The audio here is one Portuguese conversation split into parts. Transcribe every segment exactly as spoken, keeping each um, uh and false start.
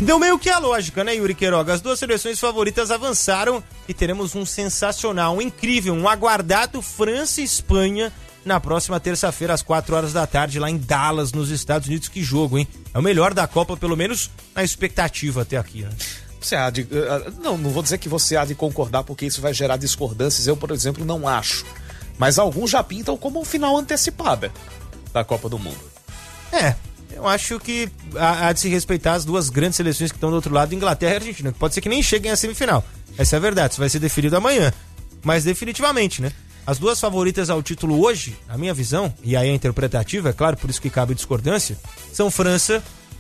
deu meio que a lógica, né, Yuri Queiroga? As duas seleções favoritas avançaram e teremos um sensacional, um incrível, um aguardado França e Espanha na próxima terça-feira, às quatro horas da tarde, lá em Dallas, nos Estados Unidos. Que jogo, hein? É o melhor da Copa, pelo menos na expectativa até aqui, né? Você há de, não, não vou dizer que você há de concordar, porque isso vai gerar discordâncias. Eu, por exemplo, não acho. Mas alguns já pintam como final antecipada da Copa do Mundo. É, eu acho que há, há de se respeitar as duas grandes seleções que estão do outro lado, Inglaterra e Argentina, que pode ser que nem cheguem à semifinal. Essa é a verdade, isso vai ser definido amanhã. Mas definitivamente, né? As duas favoritas ao título hoje, na minha visão, e aí é interpretativa, é claro, por isso que cabe discordância, são França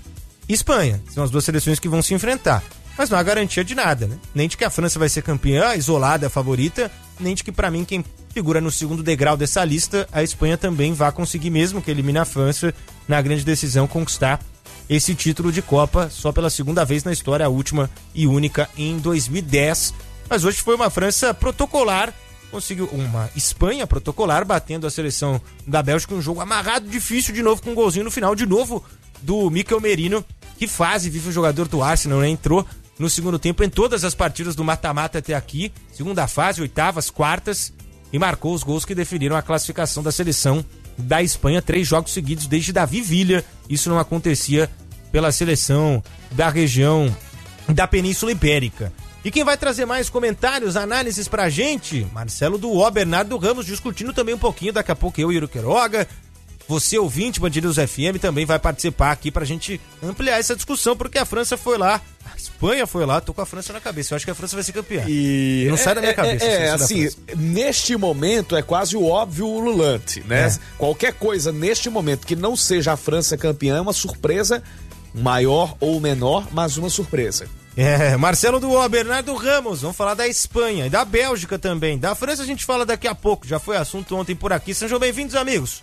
e Espanha. São as duas seleções que vão se enfrentar. Mas não há garantia de nada, né? Nem de que a França vai ser campeã, isolada, a favorita, nem de que, pra mim, quem figura no segundo degrau dessa lista, a Espanha também vai conseguir, mesmo que elimine a França, na grande decisão, conquistar esse título de Copa só pela segunda vez na história, a última e única em dois mil e dez. Mas hoje foi uma França protocolar, conseguiu uma Espanha protocolar, batendo a seleção da Bélgica, um jogo amarrado, difícil, de novo com um golzinho no final, de novo do Mikel Merino. Que fase vive o jogador do Arsenal, né? Entrou no segundo tempo em todas as partidas do mata-mata até aqui, segunda fase, oitavas, quartas, e marcou os gols que definiram a classificação da seleção da Espanha, três jogos seguidos desde Davi Villa. Isso não acontecia pela seleção da região da Península Ibérica. E quem vai trazer mais comentários, análises pra gente? Marcelo Duó, Bernardo Ramos, discutindo também um pouquinho, daqui a pouco eu e Yuri Queiroga. Você, ouvinte, Band News F M, também vai participar aqui pra gente ampliar essa discussão, porque a França foi lá, a Espanha foi lá, tô com a França na cabeça, eu acho que a França vai ser campeã. E não é, sai da minha é, cabeça. É, é assim, neste momento é quase o óbvio ululante, né? É. Qualquer coisa neste momento que não seja a França campeã é uma surpresa, maior ou menor, mas uma surpresa. É, Marcelo Duó, Bernardo Ramos, vamos falar da Espanha e da Bélgica também. Da França a gente fala daqui a pouco, já foi assunto ontem por aqui. Sejam bem-vindos, amigos.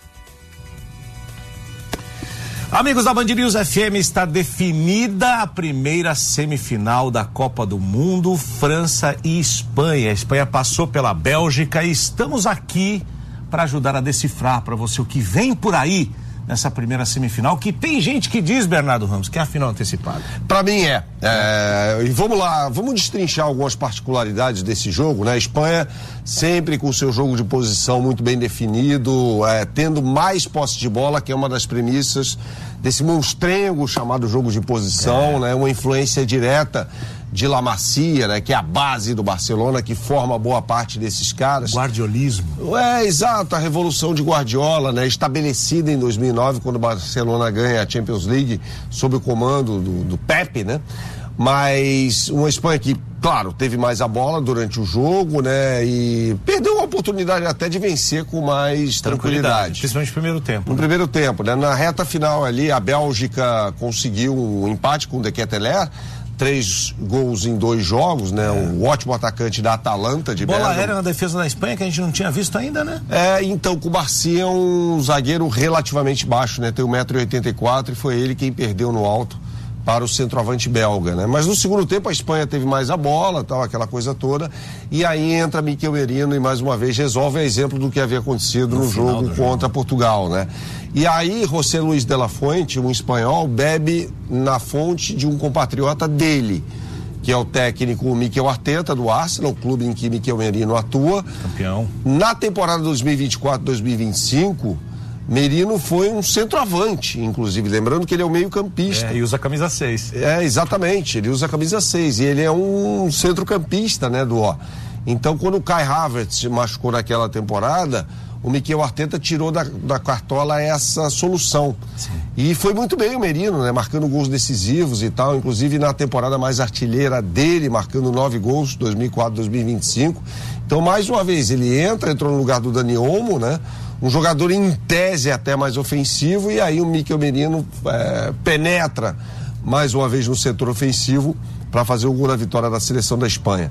Amigos da Band News F M, está definida a primeira semifinal da Copa do Mundo, França e Espanha. A Espanha passou pela Bélgica e estamos aqui para ajudar a decifrar para você o que vem por aí nessa primeira semifinal, que tem gente que diz, Bernardo Ramos, que é a final antecipada. Pra mim é. é. E vamos lá, vamos destrinchar algumas particularidades desse jogo, né? A Espanha sempre com o seu jogo de posição muito bem definido, é, tendo mais posse de bola, que é uma das premissas desse monstrengo chamado jogo de posição, é. né? Uma influência direta de La Masia, né? Que é a base do Barcelona, que forma boa parte desses caras. Guardiolismo. É, exato, a revolução de Guardiola, né? Estabelecida em dois mil e nove, quando o Barcelona ganha a Champions League, sob o comando do, do Pepe, né? Mas uma Espanha que, claro, teve mais a bola durante o jogo, né? E perdeu a oportunidade até de vencer com mais tranquilidade. tranquilidade. Principalmente no primeiro tempo. No né? primeiro tempo, né? Na reta final ali, a Bélgica conseguiu um empate com o De Ketelaere, três gols em dois jogos, né? É. Um ótimo atacante da Atalanta de Bola Bergamo. aérea na defesa da Espanha que a gente não tinha visto ainda, né? É, então, o Barcia é um zagueiro relativamente baixo, né? Tem um metro e oitenta e quatro e foi ele quem perdeu no alto para o centroavante belga, né? Mas no segundo tempo a Espanha teve mais a bola, tal, aquela coisa toda, e aí entra Mikel Merino e mais uma vez resolve, a exemplo do que havia acontecido no, no jogo contra jogo. Portugal, né? E aí José Luis de la Fuente, um espanhol, bebe na fonte de um compatriota dele, que é o técnico Mikel Arteta do Arsenal, o clube em que Mikel Merino atua. Campeão. Na temporada dois mil e vinte e quatro, dois mil e vinte e cinco, Merino foi um centroavante, inclusive, lembrando que ele é o meio-campista. É, e usa a camisa seis. É, exatamente, ele usa a camisa seis, e ele é um centrocampista, né, do ó. Então, quando o Kai Havertz se machucou naquela temporada, o Mikel Arteta tirou da, da cartola essa solução. Sim. E foi muito bem o Merino, né, marcando gols decisivos e tal, inclusive na temporada mais artilheira dele, marcando nove gols, dois mil e quatro, dois mil e vinte e cinco. Então, mais uma vez, ele entra, entrou no lugar do Dani Olmo, né, um jogador em tese até mais ofensivo, e aí o Mikel Merino é, penetra mais uma vez no setor ofensivo para fazer o gol da vitória da seleção da Espanha.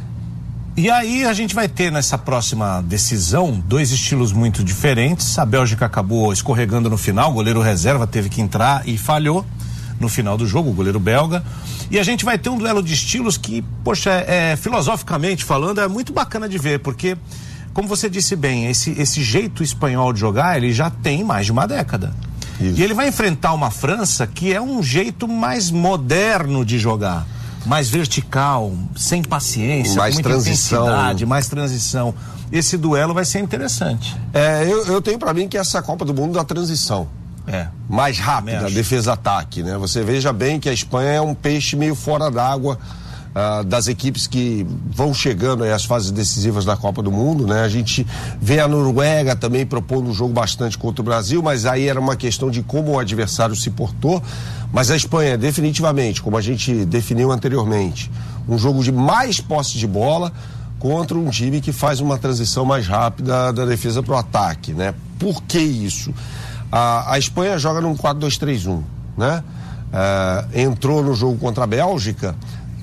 E aí a gente vai ter nessa próxima decisão dois estilos muito diferentes. A Bélgica acabou escorregando no final, o goleiro reserva teve que entrar e falhou no final do jogo, o goleiro belga. E a gente vai ter um duelo de estilos que, poxa, é, é, filosoficamente falando, é muito bacana de ver, porque, como você disse bem, esse, esse jeito espanhol de jogar, ele já tem mais de uma década. Isso. E ele vai enfrentar uma França que é um jeito mais moderno de jogar. Mais vertical, sem paciência, mais com muita transição. intensidade, mais transição. Esse duelo vai ser interessante. É, eu, eu tenho para mim que essa Copa do Mundo da transição. É. Mais rápida, defesa-ataque, né? Você veja bem que a Espanha é um peixe meio fora d'água uh, das equipes que vão chegando aí às fases decisivas da Copa do Mundo, né? A gente vê a Noruega também propondo um jogo bastante contra o Brasil, mas aí era uma questão de como o adversário se portou. Mas a Espanha, definitivamente, como a gente definiu anteriormente, um jogo de mais posse de bola contra um time que faz uma transição mais rápida da defesa para o ataque, né? Por que isso? A, a Espanha joga num quatro dois três um, né? Uh, entrou no jogo contra a Bélgica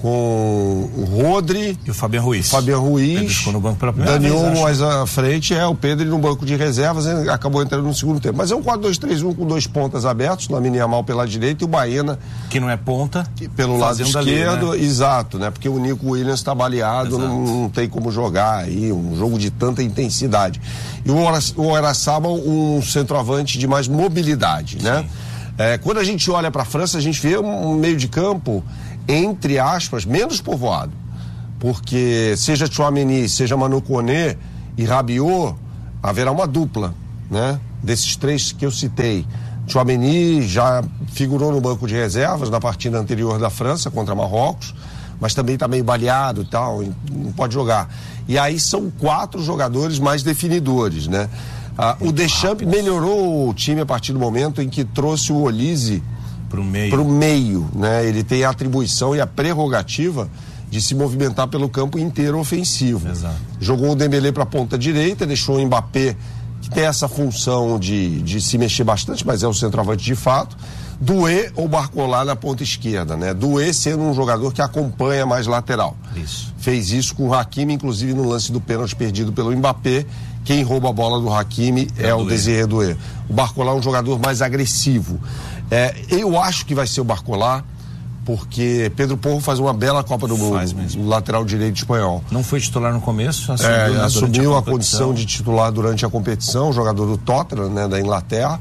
com o Rodri e o Fabian Ruiz. Fabian Ruiz. Pedro ficou no banco pela primeira Daniel vez, mais à frente, é o Pedro no banco de reservas, acabou entrando no segundo tempo. Mas é um quatro dois três um com dois pontas abertos, Lamine Yamal pela direita e o Baena, que não é ponta, pelo lado esquerdo, ali, né? Exato, né? Porque o Nico Williams está baleado, não, não tem como jogar aí, um jogo de tanta intensidade. E o Oyarzabal, um centroavante de mais mobilidade, né? É, quando a gente olha para a França, a gente vê um meio de campo, entre aspas, menos povoado. Porque seja Tchouaméni, seja Manu Koné e Rabiot, haverá uma dupla, né? Desses três que eu citei. Tchouaméni já figurou no banco de reservas na partida anterior da França contra Marrocos, mas também está meio baleado e tal, não pode jogar. E aí são quatro jogadores mais definidores, né? Ah, o Deschamps melhorou o time a partir do momento em que trouxe o Olise pro meio. pro meio, né? Ele tem a atribuição e a prerrogativa de se movimentar pelo campo inteiro ofensivo. Exato. Jogou o Dembélé para a ponta direita, deixou o Mbappé, que tem essa função de, de se mexer bastante, mas é o centroavante de fato. Doué ou Barcola na ponta esquerda, né? Doué sendo um jogador que acompanha mais lateral. Isso. Fez isso com o Hakimi, inclusive no lance do pênalti perdido pelo Mbappé. Quem rouba a bola do Hakimi é, é o Désiré Doué. O Barcola é um jogador mais agressivo. É, eu acho que vai ser o Barcola, porque Pedro Porro faz uma bela Copa do Mundo, o lateral direito espanhol. Não foi titular no começo, assumiu, é, né, assumiu a, a condição de titular durante a competição, jogador do Tottenham, né, da Inglaterra.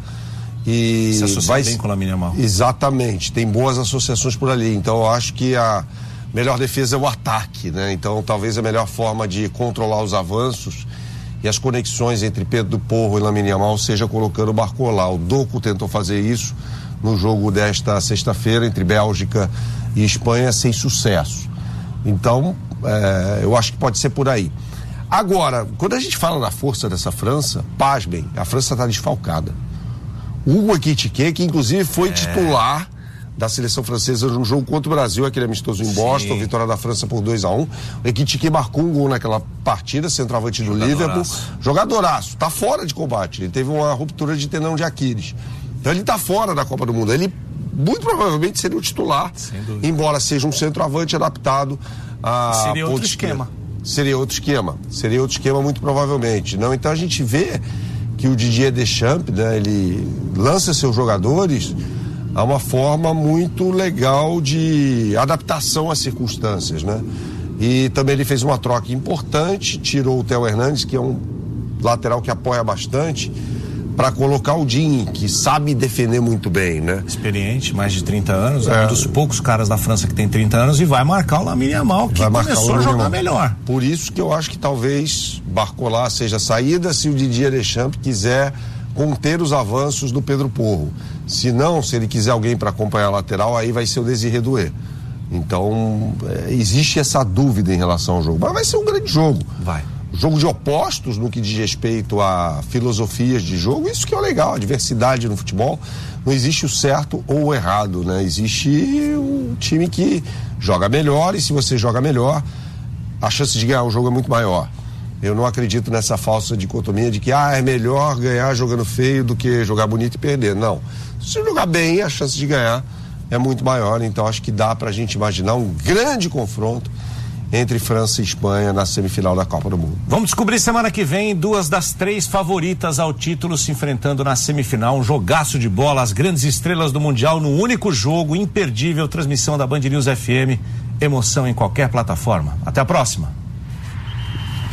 E se associa vai... bem com a Lamine Yamal. Exatamente, tem boas associações por ali. Então eu acho que a melhor defesa é o ataque, né? Então talvez a melhor forma de controlar os avanços e as conexões entre Pedro Porro e Lamine Yamal seja colocando o Barcola. O Doku tentou fazer isso no jogo desta sexta-feira entre Bélgica e Espanha sem sucesso. Então, é, eu acho que pode ser por aí. Agora, quando a gente fala da força dessa França, pasmem, a França está desfalcada. O Hugo Ekitike, que inclusive foi é. titular da seleção francesa no jogo contra o Brasil, aquele amistoso em Sim. Boston, vitória da França por dois a um. O Ekitike marcou um gol naquela partida, centroavante do Liverpool. Jogadoraço, tá fora de combate. Ele teve uma ruptura de tendão de Aquiles. Então ele tá fora da Copa do Mundo. Ele muito provavelmente seria o titular, embora seja um centroavante adaptado a seria outro esquema. Seria outro esquema. Seria outro esquema muito provavelmente. Não, então a gente vê que o Didier Deschamps, né, ele lança seus jogadores a uma forma muito legal de adaptação às circunstâncias, né? E também ele fez uma troca importante, tirou o Theo Hernandes, que é um lateral que apoia bastante, para colocar o Digne, que sabe defender muito bem, né? Experiente, mais de trinta anos, é um dos poucos caras da França que tem trinta anos e vai marcar o Lamine Yamal, que começou a jogar melhor. Por isso que eu acho que talvez Barcola seja a saída se o Didier Deschamps quiser conter os avanços do Pedro Porro. Se não, se ele quiser alguém para acompanhar a lateral, aí vai ser o Désiré Doué. Então, é, existe essa dúvida em relação ao jogo. Mas vai ser um grande jogo. Vai. Jogo de opostos no que diz respeito a filosofias de jogo, isso que é legal, a diversidade no futebol. Não existe o certo ou o errado, né? Existe um time que joga melhor, e se você joga melhor, a chance de ganhar o jogo é muito maior. Eu não acredito nessa falsa dicotomia de que ah, é melhor ganhar jogando feio do que jogar bonito e perder. Não. Se você jogar bem, a chance de ganhar é muito maior. Então acho que dá pra gente imaginar um grande confronto entre França e Espanha na semifinal da Copa do Mundo. Vamos descobrir semana que vem duas das três favoritas ao título se enfrentando na semifinal. Um jogaço de bola, as grandes estrelas do Mundial no único jogo, imperdível, transmissão da Band News F M. Emoção em qualquer plataforma. Até a próxima.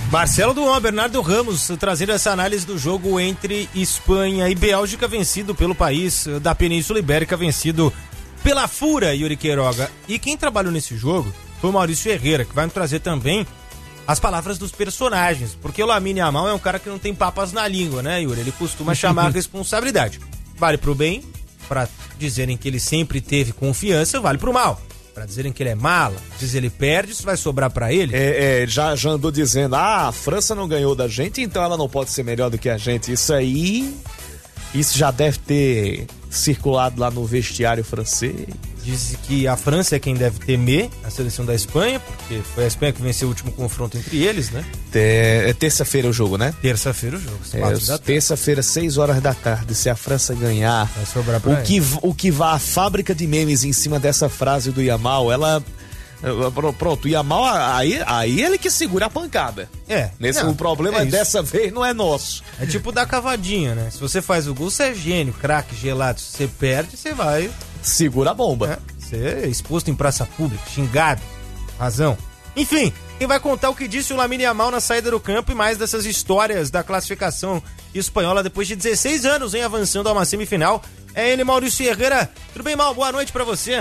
Marcelo Duan, Bernardo Ramos, trazendo essa análise do jogo entre Espanha e Bélgica, vencido pelo país da Península Ibérica, vencido pela Fura, Yuri Queiroga. E quem trabalhou nesse jogo foi o Maurício Ferreira, que vai nos trazer também as palavras dos personagens, porque o Lamine Yamal é um cara que não tem papas na língua, né, Yuri? Ele costuma chamar a responsabilidade. Vale pro bem, pra dizerem que ele sempre teve confiança, vale pro mal. Pra dizerem que ele é mala, diz ele perde, isso vai sobrar pra ele. É, é, já, já andou dizendo, ah, a França não ganhou da gente, então ela não pode ser melhor do que a gente. Isso aí, isso já deve ter circulado lá no vestiário francês. Diz que a França é quem deve temer a seleção da Espanha, porque foi a Espanha que venceu o último confronto entre eles, né? É, é terça-feira o jogo, né? Terça-feira o jogo. É, terça-feira, seis horas da tarde. Se a França ganhar, vai sobrar pra o que, o que vá a fábrica de memes em cima dessa frase do Yamal, ela... Pronto, o Yamal, aí, aí ele que segura a pancada. É. Nesse, não, o problema é dessa vez não é nosso. É tipo dar cavadinha, né? Se você faz o gol, você é gênio, craque, gelado. Se você perde, você vai... Segura a bomba. É, você é exposto em praça pública, xingado, razão. Enfim, quem vai contar o que disse o Lamine Yamal na saída do campo e mais dessas histórias da classificação espanhola depois de dezesseis anos, hein, avançando a uma semifinal, é ele, Maurício Ferreira. Tudo bem, Mal? Boa noite pra você.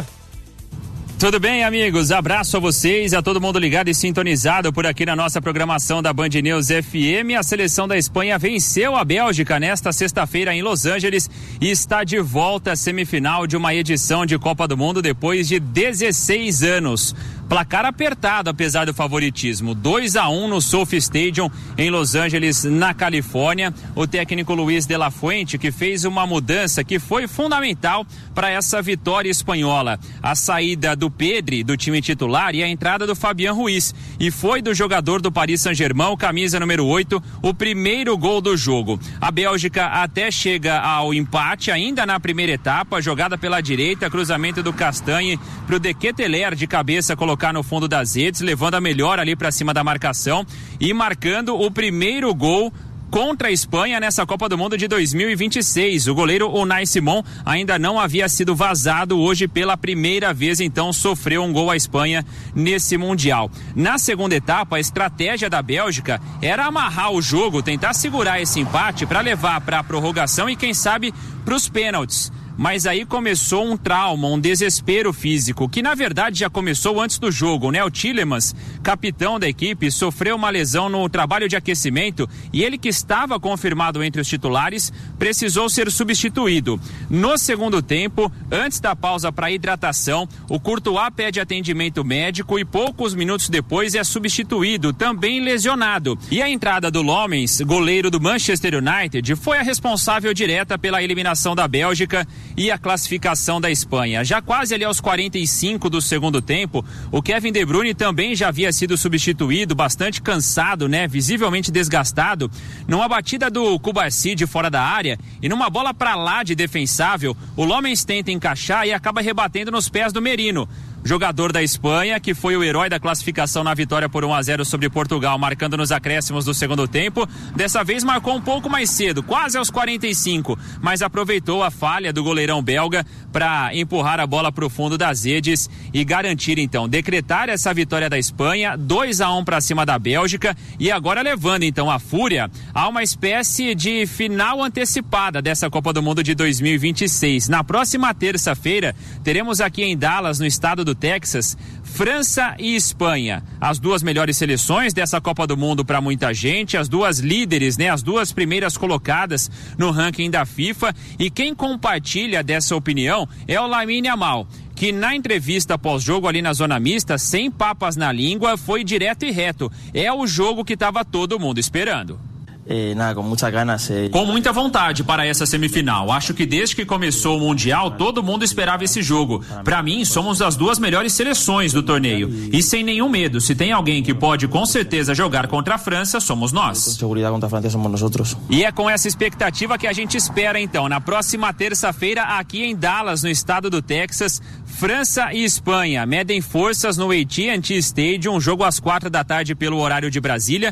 Tudo bem, amigos? Abraço a vocês, a todo mundo ligado e sintonizado por aqui na nossa programação da Band News F M. A seleção da Espanha venceu a Bélgica nesta sexta-feira em Los Angeles e está de volta à semifinal de uma edição de Copa do Mundo depois de dezesseis anos. Placar apertado, apesar do favoritismo. dois a um no Sophie Stadium, em Los Angeles, na Califórnia. O técnico Luiz de la Fuente, que fez uma mudança que foi fundamental para essa vitória espanhola. A saída do Pedri, do time titular, e a entrada do Fabián Ruiz. E foi do jogador do Paris Saint-Germain, camisa número oito, o primeiro gol do jogo. A Bélgica até chega ao empate, ainda na primeira etapa, jogada pela direita, cruzamento do Castanhe para o De Ketelaere de cabeça, colocado no fundo das redes, levando a melhor ali para cima da marcação e marcando o primeiro gol contra a Espanha nessa Copa do Mundo de dois mil e vinte e seis. O goleiro Unai Simon ainda não havia sido vazado, hoje pela primeira vez, então sofreu um gol a Espanha nesse Mundial. Na segunda etapa, a estratégia da Bélgica era amarrar o jogo, tentar segurar esse empate para levar para a prorrogação e quem sabe para os pênaltis. Mas aí começou um trauma, um desespero físico, que na verdade já começou antes do jogo, né? O Tielemans, capitão da equipe, sofreu uma lesão no trabalho de aquecimento e ele, que estava confirmado entre os titulares, precisou ser substituído. No segundo tempo, antes da pausa para hidratação, o Courtois pede atendimento médico e poucos minutos depois é substituído, também lesionado. E a entrada do Lomens, goleiro do Manchester United, foi a responsável direta pela eliminação da Bélgica e a classificação da Espanha. Já quase ali aos quarenta e cinco do segundo tempo, o Kevin De Bruyne também já havia sido substituído, bastante cansado, né? Visivelmente desgastado, numa batida do Cubarsí de fora da área e numa bola pra lá de defensável, o Lomens tenta encaixar e acaba rebatendo nos pés do Merino. Jogador da Espanha, que foi o herói da classificação na vitória por um a zero sobre Portugal, marcando nos acréscimos do segundo tempo. Dessa vez marcou um pouco mais cedo, quase aos quarenta e cinco, mas aproveitou a falha do goleirão belga para empurrar a bola para o fundo das redes e garantir, então, decretar essa vitória da Espanha, dois a um para cima da Bélgica, e agora levando, então, a Fúria a uma espécie de final antecipada dessa Copa do Mundo de dois mil e vinte e seis. Na próxima terça-feira, teremos aqui em Dallas, no estado do Texas, França e Espanha, as duas melhores seleções dessa Copa do Mundo para muita gente, as duas líderes, né, as duas primeiras colocadas no ranking da FIFA, e quem compartilha dessa opinião é o Lamine Yamal, que na entrevista pós-jogo ali na zona mista, sem papas na língua, foi direto e reto. É o jogo que estava todo mundo esperando. Eh, nada, com muitas ganas. Eh... Com muita vontade para essa semifinal. Acho que desde que começou o Mundial, todo mundo esperava esse jogo. Para mim, somos as duas melhores seleções do torneio. E sem nenhum medo, se tem alguém que pode com certeza jogar contra a França, somos nós. Com segurança contra a França somos nós. E é com essa expectativa que a gente espera, então, na próxima terça-feira, aqui em Dallas, no estado do Texas, França e Espanha medem forças no A T and T Stadium, um jogo às quatro da tarde pelo horário de Brasília.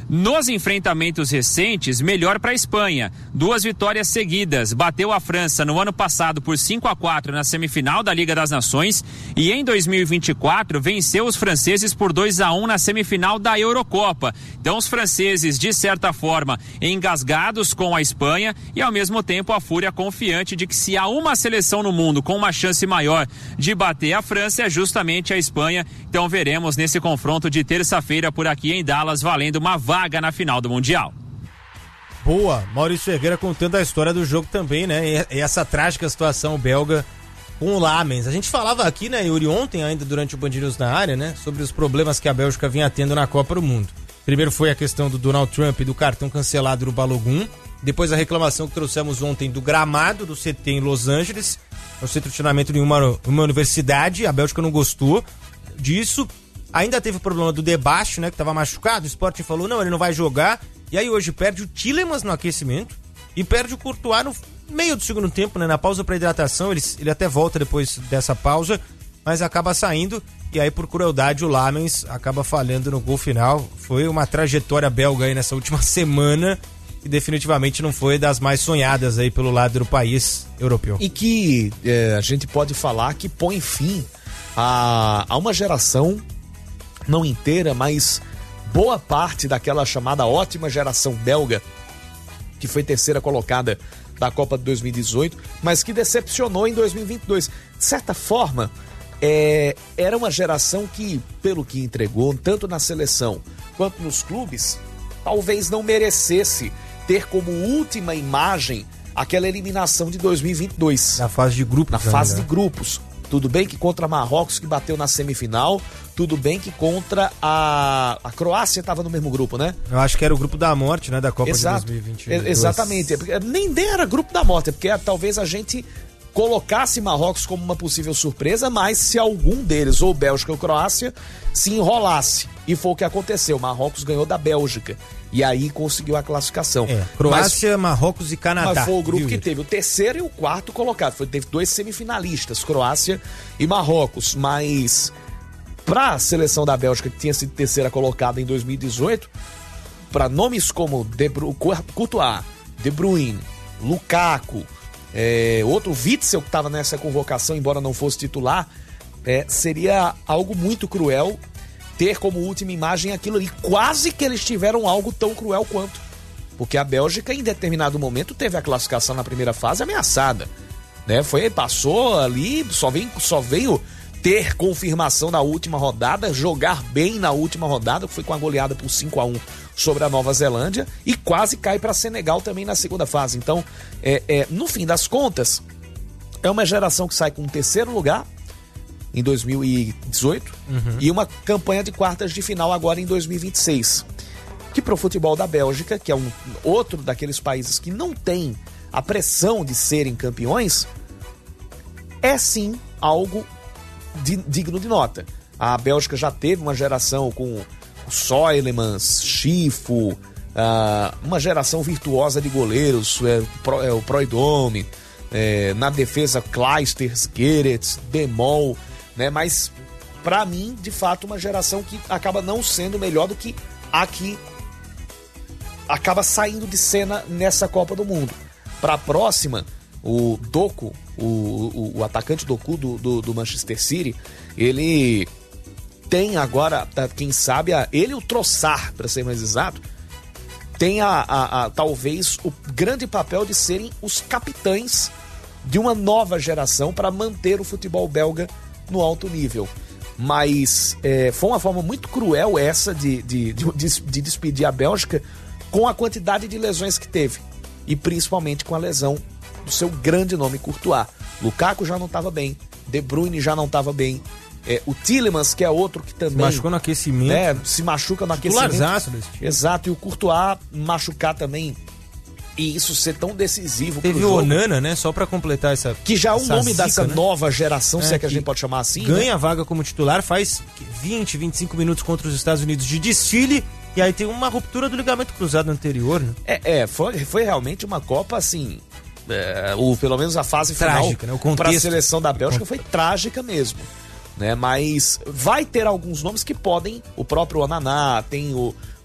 Nos enfrentamentos recentes, melhor para a Espanha. Duas vitórias seguidas. Bateu a França no ano passado por cinco a quatro na semifinal da Liga das Nações e em dois mil e vinte e quatro venceu os franceses por dois a um na semifinal da Eurocopa. Então os franceses, de certa forma, engasgados com a Espanha e ao mesmo tempo a Fúria confiante de que se há uma seleção no mundo com uma chance maior de bater a França é justamente a Espanha. Então veremos nesse confronto de terça-feira por aqui em Dallas, valendo uma vaga na final do Mundial. Boa, Maurício Ferreira contando a história do jogo também, né? E essa trágica situação belga com o Lamens. A gente falava aqui, né, Yuri, ontem ainda durante o Band News na área, né, sobre os problemas que a Bélgica vinha tendo na Copa do Mundo. Primeiro foi a questão do Donald Trump e do cartão cancelado do Balogun. Depois a reclamação que trouxemos ontem do gramado do C T em Los Angeles, no centro de treinamento de uma, uma universidade. A Bélgica não gostou disso. Ainda teve o problema do Debaixo, né, que estava machucado. O Sporting falou, não, ele não vai jogar. E aí hoje perde o Tielemans no aquecimento e perde o Courtois no meio do segundo tempo, né, na pausa para hidratação. Ele, ele até volta depois dessa pausa, mas acaba saindo. E aí, por crueldade, o Lamens acaba falhando no gol final. Foi uma trajetória belga aí nessa última semana que definitivamente não foi das mais sonhadas aí pelo lado do país europeu. E que é, a gente pode falar que põe fim a, a uma geração, não inteira, mas boa parte daquela chamada ótima geração belga, que foi terceira colocada da Copa de dois mil e dezoito, mas que decepcionou em dois mil e vinte e dois. De certa forma, é, era uma geração que, pelo que entregou, tanto na seleção quanto nos clubes, talvez não merecesse ter como última imagem aquela eliminação de dois mil e vinte e dois. Na fase de grupos. Na né, fase né? de grupos. Tudo bem que contra Marrocos, que bateu na semifinal. Tudo bem que contra a... A Croácia estava no mesmo grupo, né? Eu acho que era o grupo da morte, né? Da Copa Exato. de dois mil e vinte e dois. Exatamente. Nem era grupo da morte, porque talvez a gente colocasse Marrocos como uma possível surpresa, mas se algum deles, ou Bélgica ou Croácia, se enrolasse. E foi o que aconteceu. Marrocos ganhou da Bélgica. E aí conseguiu a classificação. É, Croácia, mas, Marrocos e Canadá. Mas foi o grupo viu? que teve o terceiro e o quarto colocado. Foi, teve dois semifinalistas, Croácia e Marrocos. Mas para a seleção da Bélgica, que tinha sido terceira colocada em dois mil e dezoito, para nomes como De Bru- Courtois, De Bruyne, Lukaku, é, outro Witzel que estava nessa convocação, embora não fosse titular, é, seria algo muito cruel ter como última imagem aquilo ali. Quase que eles tiveram algo tão cruel quanto. Porque a Bélgica, em determinado momento, teve a classificação na primeira fase ameaçada. Né? Foi, passou ali, só veio, só veio ter confirmação na última rodada, jogar bem na última rodada, que foi com a goleada por cinco a um sobre a Nova Zelândia, e quase cai para Senegal também na segunda fase. Então, é, é, no fim das contas, é uma geração que sai com o terceiro lugar em dois mil e dezoito, uhum, e uma campanha de quartas de final agora em dois mil e vinte e seis. Que pro futebol da Bélgica, que é um outro daqueles países que não tem a pressão de serem campeões, é sim algo de, digno de nota. A Bélgica já teve uma geração com o Soilemans, Schifo, uh, uma geração virtuosa de goleiros, é, Pro, é, o Proidome, é, na defesa Kleisters, Gerets, Bemol, né? Mas para mim, de fato, uma geração que acaba não sendo melhor do que a que acaba saindo de cena nessa Copa do Mundo. Para a próxima, o Doku, o, o, o atacante Doku do, do, do Manchester City, ele tem agora, quem sabe, a, ele e o Trossard, para ser mais exato, tem a, a, a, talvez o grande papel de serem os capitães de uma nova geração para manter o futebol belga no alto nível. Mas é, foi uma forma muito cruel essa de, de, de, de despedir a Bélgica com a quantidade de lesões que teve. E principalmente com a lesão do seu grande nome, Courtois. Lukaku já não estava bem, De Bruyne já não estava bem, é, o Tielemans, que é outro que também... Se machucou no aquecimento. Né, se machuca no aquecimento. Desse tipo. Exato, e o Courtois machucar também, e isso ser tão decisivo. Teve o Onana, né, só pra completar essa... Que já é um nome zica, dessa né? nova geração, é, se é que a gente pode chamar assim. Ganha né? a vaga como titular, faz vinte, vinte e cinco minutos contra os Estados Unidos de desfile, e aí tem uma ruptura do ligamento cruzado anterior, né? É, é foi, foi realmente uma Copa, assim... É, o, pelo menos a fase trágica, final né? para a seleção da Bélgica foi trágica mesmo. Né? Mas vai ter alguns nomes que podem, o próprio Onaná, tem o,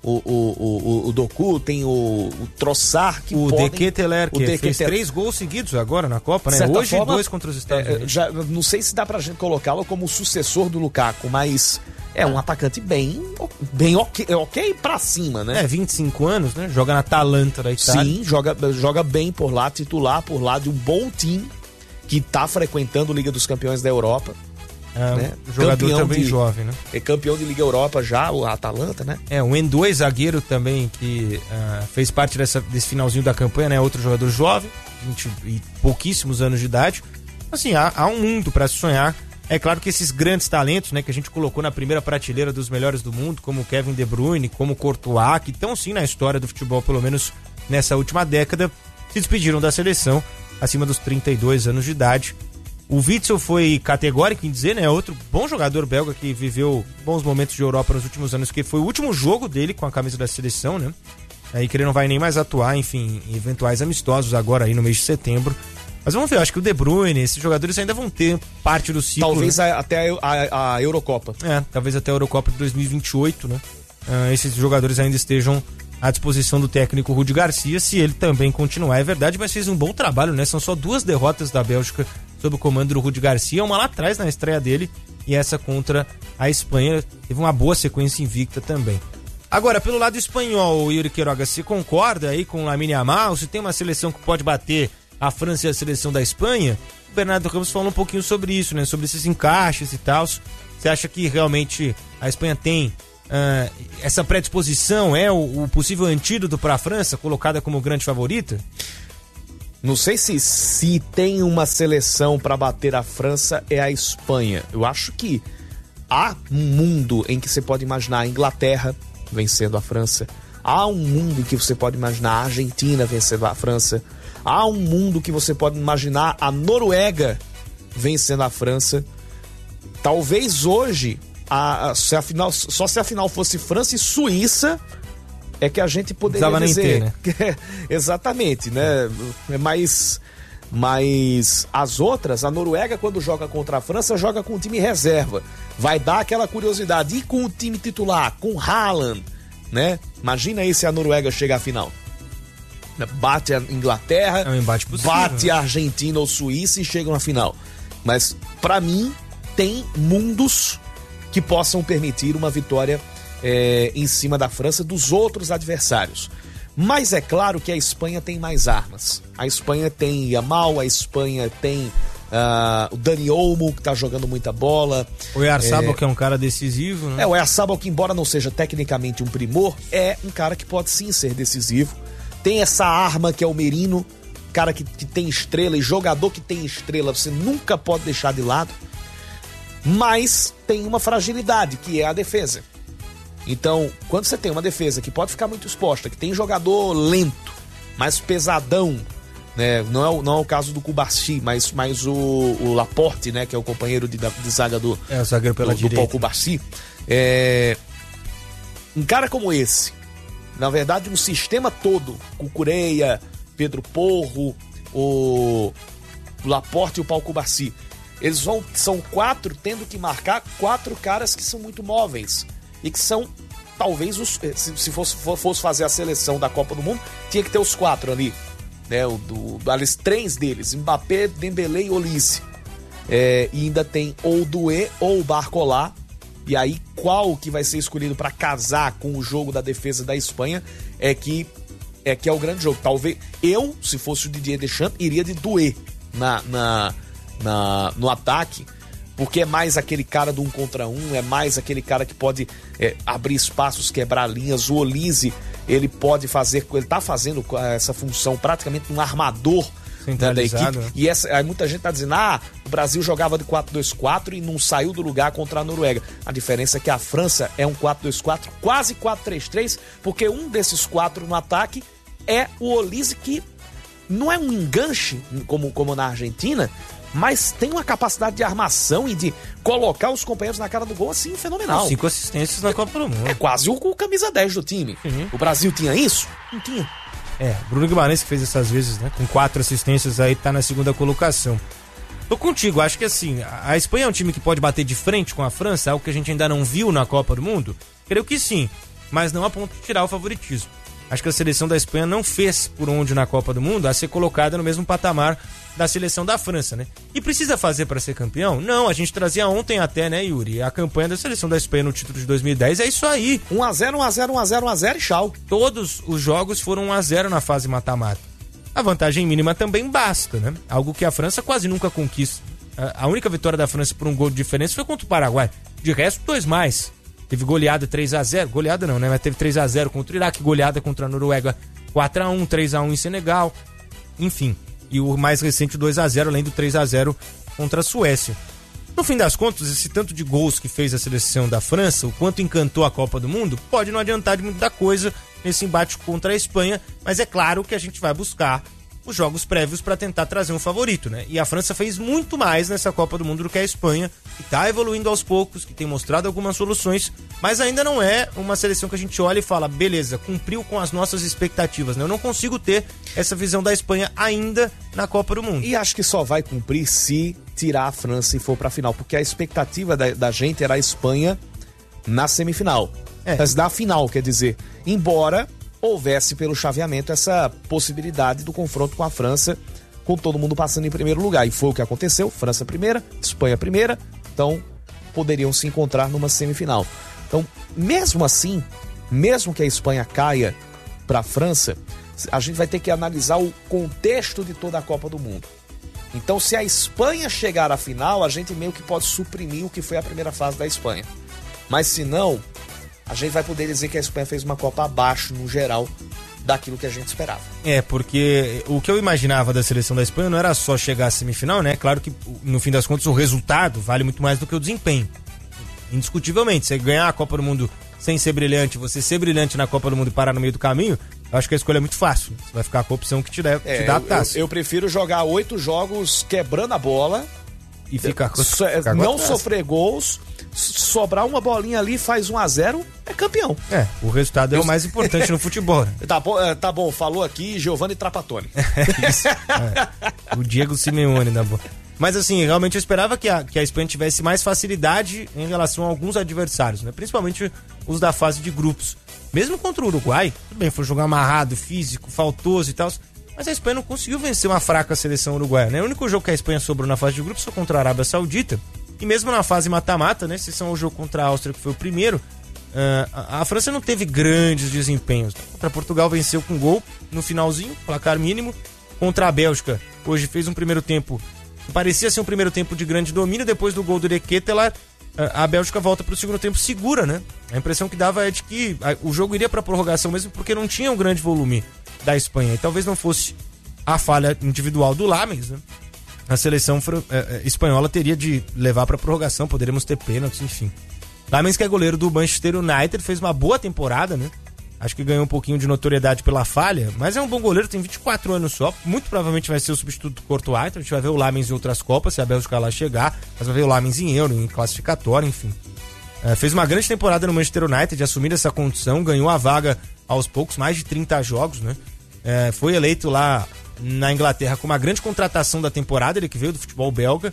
o, o, o, o Doku, tem o, o Trossard, que o podem... De Ketelaere, que De fez Ketelaere. três gols seguidos agora na Copa, né? Certa Hoje forma, dois contra os Estados é, Unidos. já, não sei se dá pra gente colocá-lo como o sucessor do Lukaku, mas é um atacante bem, bem ok, ok pra cima, né? É, vinte e cinco anos, né? Joga na Atalanta da Itália. Sim, joga, joga bem por lá, titular por lá de um bom time que tá frequentando a Liga dos Campeões da Europa. É, né? um jogador Campeão também de- jovem, né? É campeão de Liga Europa já, o Atalanta, né? É, o Endoi, zagueiro também, que ah, fez parte dessa, desse finalzinho da campanha, né? Outro jogador jovem, vinte e pouquíssimos anos de idade. Assim, há, há um mundo para se sonhar. É claro que esses grandes talentos, né, que a gente colocou na primeira prateleira dos melhores do mundo, como o Kevin De Bruyne, como o Courtois, que estão sim na história do futebol, pelo menos nessa última década, se despediram da seleção acima dos trinta e dois anos de idade. O Witsel foi categórico em dizer, né? Outro bom jogador belga que viveu bons momentos de Europa nos últimos anos, que foi o último jogo dele com a camisa da seleção, né? Aí que ele não vai nem mais atuar, enfim, em eventuais amistosos agora aí no mês de setembro. Mas vamos ver, eu acho que o De Bruyne, esses jogadores ainda vão ter parte do ciclo. Talvez né? a- até a, a- a Eurocopa. É, talvez até a Eurocopa de dois mil e vinte e oito, né? Ah, esses jogadores ainda estejam à disposição do técnico Rudi Garcia, se ele também continuar. É verdade, mas fez um bom trabalho, né? São só duas derrotas da Bélgica sob o comando do Rudi Garcia, uma lá atrás na estreia dele e essa contra a Espanha. Teve uma boa sequência invicta também. Agora, pelo lado espanhol, Yuri Queiroga, se concorda aí com o Lamine Yamal? Se tem uma seleção que pode bater a França e a seleção da Espanha? O Bernardo Ramos falou um pouquinho sobre isso, né? Sobre esses encaixes e tal. Você acha que realmente a Espanha tem ah, essa predisposição? É o, o possível antídoto para a França, colocada como grande favorita? Não sei se, se tem uma seleção para bater a França, é a Espanha. Eu acho que há um mundo em que você pode imaginar a Inglaterra vencendo a França. Há um mundo em que você pode imaginar a Argentina vencendo a França. Há um mundo que você pode imaginar a Noruega vencendo a França. Talvez hoje, a, a, se a final, só se a final fosse França e Suíça, é que a gente poderia Precisava nem dizer. ter, né? Exatamente, né? Mas, mas as outras, a Noruega, quando joga contra a França, joga com o time reserva. Vai dar aquela curiosidade. E com o time titular, com Haaland, né? Imagina aí se a Noruega chega à final. Bate a Inglaterra, É um embate possível, bate né? a Argentina ou Suíça e chegam na final. Mas, pra mim, tem mundos que possam permitir uma vitória é, em cima da França dos outros adversários. Mas é claro que a Espanha tem mais armas. A Espanha tem Yamal, a Espanha tem ah, o Dani Olmo, que tá jogando muita bola. O Oyarzabal, É. que é um cara decisivo, né? É, o Oyarzabal, que embora não seja tecnicamente um primor, é um cara que pode sim ser decisivo. Tem essa arma que é o Merino, cara que, que tem estrela, e jogador que tem estrela você nunca pode deixar de lado. Mas tem uma fragilidade, que é a defesa. Então, quando você tem uma defesa que pode ficar muito exposta, que tem jogador lento, mais pesadão, né? Não é o, não é o caso do Cubarsí, mas, mas o, o Laporte, né? Que é o companheiro de, de zaga do, É, o zagueiro pela do, do Paul direita. Cubarsí. É, um cara como esse, na verdade, um sistema todo, Cucureia, Pedro Porro, o, o Laporte e o Paul Cubarsí, eles vão, são quatro tendo que marcar quatro caras que são muito móveis e que são, talvez, os, se, se fosse, fosse fazer a seleção da Copa do Mundo, tinha que ter os quatro ali, né? O, do, aliás, três deles, Mbappé, Dembélé e Olise. É, e ainda tem ou o Doué ou o Barcola. E aí, qual que vai ser escolhido para casar com o jogo da defesa da Espanha é que é que é o grande jogo. Talvez eu, se fosse o Didier Deschamps, iria de Doué na, na, na, no ataque, porque é mais aquele cara do um contra um, é mais aquele cara que pode é, abrir espaços, quebrar linhas. O Olise, ele pode fazer, ele tá fazendo essa função praticamente um armador, né, da equipe. Centralizado, né? E essa, aí muita gente tá dizendo, ah, o Brasil jogava de quatro dois quatro e não saiu do lugar contra a Noruega. A diferença é que a França é um quatro dois quatro, quase quatro três três, porque um desses quatro no ataque é o Olise, que não é um enganche, como, como na Argentina, mas tem uma capacidade de armação e de colocar os companheiros na cara do gol, assim, fenomenal. Cinco assistências na Copa do Mundo. É quase o, o camisa dez do time. Uhum. O Brasil tinha isso? Não tinha. É, Bruno Guimarães que fez essas vezes, né? Com quatro assistências aí, tá na segunda colocação. Tô contigo, acho que assim, a Espanha é um time que pode bater de frente com a França, algo que a gente ainda não viu na Copa do Mundo? Creio que sim. mas não a ponto de tirar o favoritismo. Acho que a seleção da Espanha não fez por onde na Copa do Mundo a ser colocada no mesmo patamar da seleção da França, né? E precisa fazer para ser campeão? Não, a gente trazia ontem até, né, Yuri? A campanha da seleção da Espanha no título de dois mil e dez é isso aí. um a zero, um a zero, um a zero, um a zero e tchau. Todos os jogos foram um a zero na fase mata-mata. A vantagem mínima também basta, né? Algo que a França quase nunca conquista. A única vitória da França por um gol de diferença foi contra o Paraguai. De resto, dois mais. Teve goleada três a zero, goleada não, né? Mas teve três a zero contra o Iraque, goleada contra a Noruega quatro a um, três a um em Senegal, enfim. E o mais recente dois a zero, além do três a zero contra a Suécia. No fim das contas, esse tanto de gols que fez a seleção da França, o quanto encantou a Copa do Mundo, pode não adiantar de muita coisa nesse embate contra a Espanha, mas é claro que a gente vai buscar os jogos prévios para tentar trazer um favorito, né? E a França fez muito mais nessa Copa do Mundo do que a Espanha, que tá evoluindo aos poucos, que tem mostrado algumas soluções, mas ainda não é uma seleção que a gente olha e fala, beleza, cumpriu com as nossas expectativas, né? Eu não consigo ter essa visão da Espanha ainda na Copa do Mundo. E acho que só vai cumprir se tirar a França e for pra final, porque a expectativa da, da gente era a Espanha na semifinal. É. Mas na final, quer dizer, embora houvesse pelo chaveamento essa possibilidade do confronto com a França, com todo mundo passando em primeiro lugar. E foi o que aconteceu, França primeira, Espanha primeira, então poderiam se encontrar numa semifinal. Então, mesmo assim, mesmo que a Espanha caia para a França, a gente vai ter que analisar o contexto de toda a Copa do Mundo. Então, se a Espanha chegar à final, a gente meio que pode suprimir o que foi a primeira fase da Espanha. Mas se não, a gente vai poder dizer que a Espanha fez uma Copa abaixo, no geral, daquilo que a gente esperava. É, porque o que eu imaginava da seleção da Espanha não era só chegar à semifinal, né? Claro que, no fim das contas, o resultado vale muito mais do que o desempenho. Indiscutivelmente, você ganhar a Copa do Mundo sem ser brilhante, você ser brilhante na Copa do Mundo e parar no meio do caminho, eu acho que a escolha é muito fácil. Você vai ficar com a opção que te, der, É, te dá a eu, taça. eu, eu prefiro jogar oito jogos quebrando a bola, E ficar com so, ficar com a não taça. sofrer gols, sobrar uma bolinha ali, faz um a zero, é campeão. É, o resultado é o mais importante no futebol. Né? Tá bom, é, tá bom, falou aqui Giovanni Trapattoni. Isso. É. O Diego Simeone na boa. Mas assim, realmente eu esperava que a, que a Espanha tivesse mais facilidade em relação a alguns adversários, né? Principalmente os da fase de grupos. Mesmo contra o Uruguai, tudo bem, foi jogar amarrado, físico, faltoso e tal, mas a Espanha não conseguiu vencer uma fraca seleção uruguaia, né? O único jogo que a Espanha sobrou na fase de grupos foi contra a Arábia Saudita, e mesmo na fase mata-mata, né? Se são o jogo contra a Áustria, que foi o primeiro, uh, a, a França não teve grandes desempenhos. Contra Portugal venceu com gol no finalzinho, placar mínimo. Contra a Bélgica, hoje fez um primeiro tempo, parecia ser um primeiro tempo de grande domínio, depois do gol do De Ketelaere, a Bélgica volta para o segundo tempo segura, né? A impressão que dava é de que o jogo iria para prorrogação mesmo porque não tinha um grande volume da Espanha. E talvez não fosse a falha individual do Lamens, né? A seleção eh, espanhola teria de levar para prorrogação, poderíamos ter pênaltis, enfim. Lamens, que é goleiro do Manchester United, fez uma boa temporada, né? Acho que ganhou um pouquinho de notoriedade pela falha, mas é um bom goleiro, tem vinte e quatro anos só. Muito provavelmente vai ser o substituto do Courtois, então a gente vai ver o Lamens em outras Copas, se a Bélgica lá chegar, mas vai ver o Lamens em Euro, em classificatório, enfim. É, fez uma grande temporada no Manchester United, assumindo essa condição, ganhou a vaga aos poucos, mais de trinta jogos, né? É, foi eleito lá na Inglaterra como a grande contratação da temporada, ele que veio do futebol belga,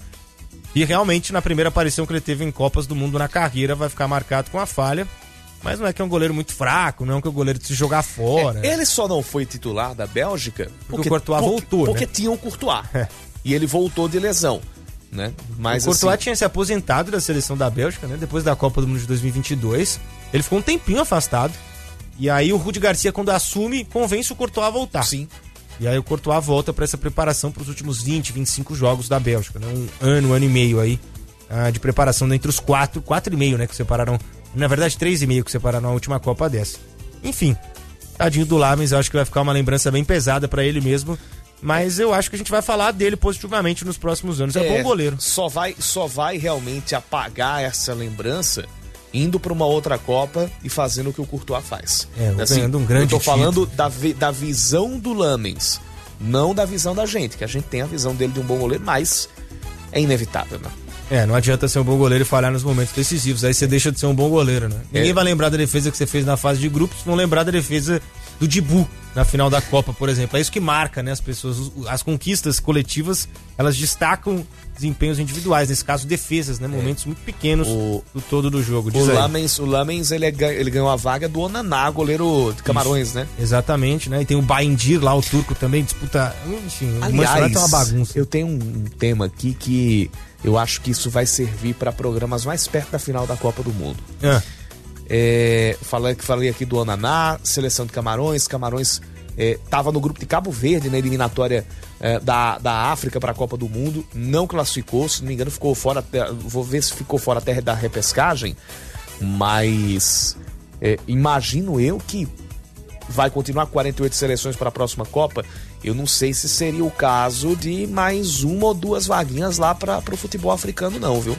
e realmente na primeira aparição que ele teve em Copas do Mundo na carreira vai ficar marcado com a falha. Mas não é que é um goleiro muito fraco, não é que é um goleiro de se jogar fora. É, ele só não foi titular da Bélgica porque, porque o Courtois porque, voltou, Porque né? tinha o Courtois. É. E ele voltou de lesão, né? Mas o Courtois assim, tinha se aposentado da seleção da Bélgica, né? Depois da Copa do Mundo de dois mil e vinte e dois. Ele ficou um tempinho afastado. E aí o Rudi Garcia, quando assume, convence o Courtois a voltar. Sim. E aí o Courtois volta para essa preparação para os últimos vinte, vinte e cinco jogos da Bélgica, né? Um ano, um ano e meio aí uh, de preparação entre os quatro, quatro e meio, né? Que separaram... Na verdade, três e meio que separaram a última Copa dessa. Enfim, tadinho do Lamens, eu acho que vai ficar uma lembrança bem pesada pra ele mesmo. Mas eu acho que a gente vai falar dele positivamente nos próximos anos. É, é bom goleiro. Só vai, só vai realmente apagar essa lembrança indo pra uma outra Copa e fazendo o que o Courtois faz. É, assim, ganhando um grande Eu tô título. falando da, da visão do Lamens, não da visão da gente, que a gente tem a visão dele de um bom goleiro, mas é inevitável, né? É, não adianta ser um bom goleiro e falhar nos momentos decisivos. Aí você deixa de ser um bom goleiro, né? Ninguém É. vai lembrar da defesa que você fez na fase de grupos, vão lembrar da defesa do Dibu na final da Copa, por exemplo. É isso que marca, né, as pessoas. As conquistas coletivas, elas destacam desempenhos individuais, nesse caso defesas, né, momentos muito pequenos O- do todo do jogo. Diz O aí. Lamens, o Lamens ele, é ga- ele ganhou a vaga do Onaná, goleiro de Camarões, Isso. né? Exatamente, né? E tem o Baindir lá, o turco também, disputa. Enfim, o Manchester Aliás, United é uma bagunça. eu tenho um tema aqui que eu acho que isso vai servir para programas mais perto da final da Copa do Mundo. Ah, É, falei, falei aqui do Onaná, seleção de Camarões. Camarões estava no grupo de Cabo Verde na eliminatória é, da, da África para a Copa do Mundo, não classificou, se não me engano ficou fora, até- vou ver se ficou fora até da repescagem, mas é, imagino eu que vai continuar quarenta e oito seleções para a próxima Copa. Eu não sei se seria o caso de mais uma ou duas vaguinhas lá para o futebol africano não, viu?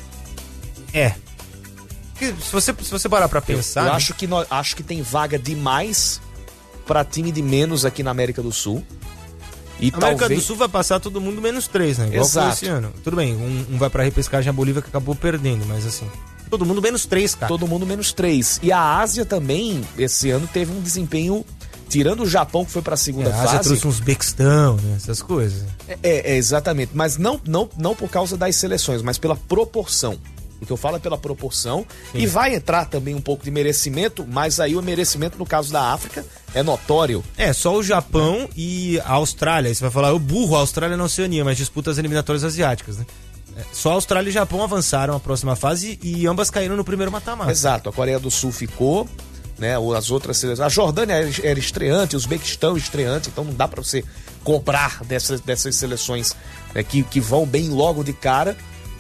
é. Porque Se você, se você parar pra pensar. Eu né? acho que, nós, acho que tem vaga demais para time de menos aqui na América do Sul. E A América talvez... do Sul vai passar todo mundo menos três, né? Igual foi Exato. esse ano. Tudo bem, um, um vai pra repescagem a Bolívia que acabou perdendo, mas assim. Todo mundo menos três, cara. Todo mundo menos três. E a Ásia também, esse ano, teve um desempenho, tirando o Japão, que foi para a segunda É, a Ásia fase. trouxe uns Bequistão, né? Essas coisas. É, é, exatamente. Mas não, não, não por causa das seleções, mas pela proporção. O que eu falo é pela proporção. E vai entrar também um pouco de merecimento, mas aí o merecimento, no caso da África, é notório. É, só o Japão e a Austrália. Aí você vai falar, o burro, a Austrália na Oceania, mas disputa as eliminatórias asiáticas, né? É, só a Austrália e Japão avançaram a próxima fase e ambas caíram no primeiro mata-mata. Exato. A Coreia do Sul ficou, né? ou As outras seleções. A Jordânia era, era estreante, os Uzbequistão estreante, então não dá para você cobrar dessas, dessas seleções, né, que, que vão bem logo de cara,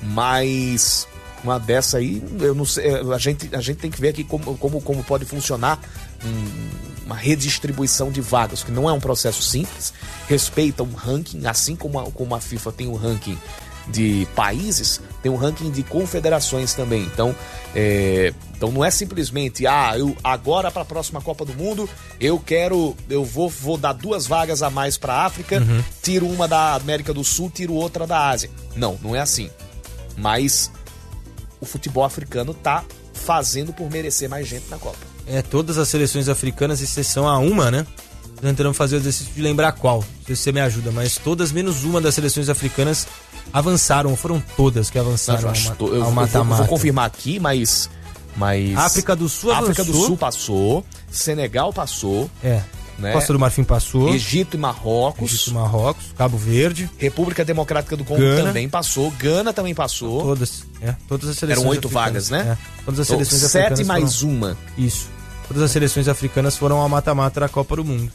mas uma dessa aí, eu não sei, a gente, a gente tem que ver aqui como, como, como pode funcionar um, uma redistribuição de vagas, que não é um processo simples, respeita um ranking, assim como a, como a FIFA tem um ranking de países, tem um ranking de confederações também. Então, é, então não é simplesmente, ah, eu agora para a próxima Copa do Mundo, eu quero, eu vou, vou dar duas vagas a mais para a África, Uhum. tiro uma da América do Sul, tiro outra da Ásia. Não, não é assim. Mas o futebol africano tá fazendo por merecer mais gente na Copa. É, todas as seleções africanas, exceção a uma, né? Tentando fazer o exercício de lembrar qual. Não sei se você me ajuda, mas todas menos uma das seleções africanas avançaram, foram todas que avançaram Eu ao acho ma- to- eu ao vou- eu mata-mata. vou confirmar aqui, mas, mas... África do Sul África do avançou. Sul passou, Senegal passou, É. né? Costa do Marfim passou. Egito e Marrocos, Egito, Marrocos, Cabo Verde, República Democrática do Congo Gana. também passou, Gana também passou. todas, é, todas as seleções Eram oito africanas, vagas, né? É, todas as Então, seleções sete africanas mais foram, uma. Isso. Todas as seleções africanas foram ao mata-mata da Copa do Mundo.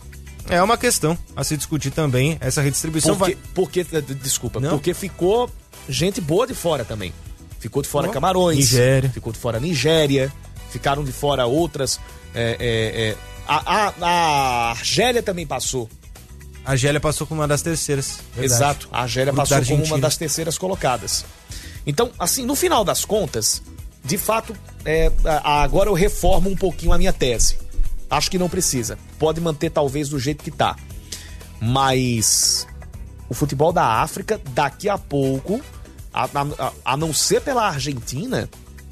É uma questão a se discutir também, essa redistribuição Porque, vai... porque, desculpa, Não. porque ficou gente boa de fora também. Ficou de fora Ó, Camarões, Nigéria. ficou de fora Nigéria, ficaram de fora outras. é, é, é, a, a, a Argélia também passou. A Argélia passou como uma das terceiras. verdade. Exato, a Argélia Grupo passou da como uma Argentina. das terceiras colocadas. Então, assim, no final das contas, de fato, é, a- agora eu reformo um pouquinho a minha tese. Acho que não precisa. Pode manter talvez do jeito que tá. Mas o futebol da África, daqui a pouco, a, a- a não ser pela Argentina,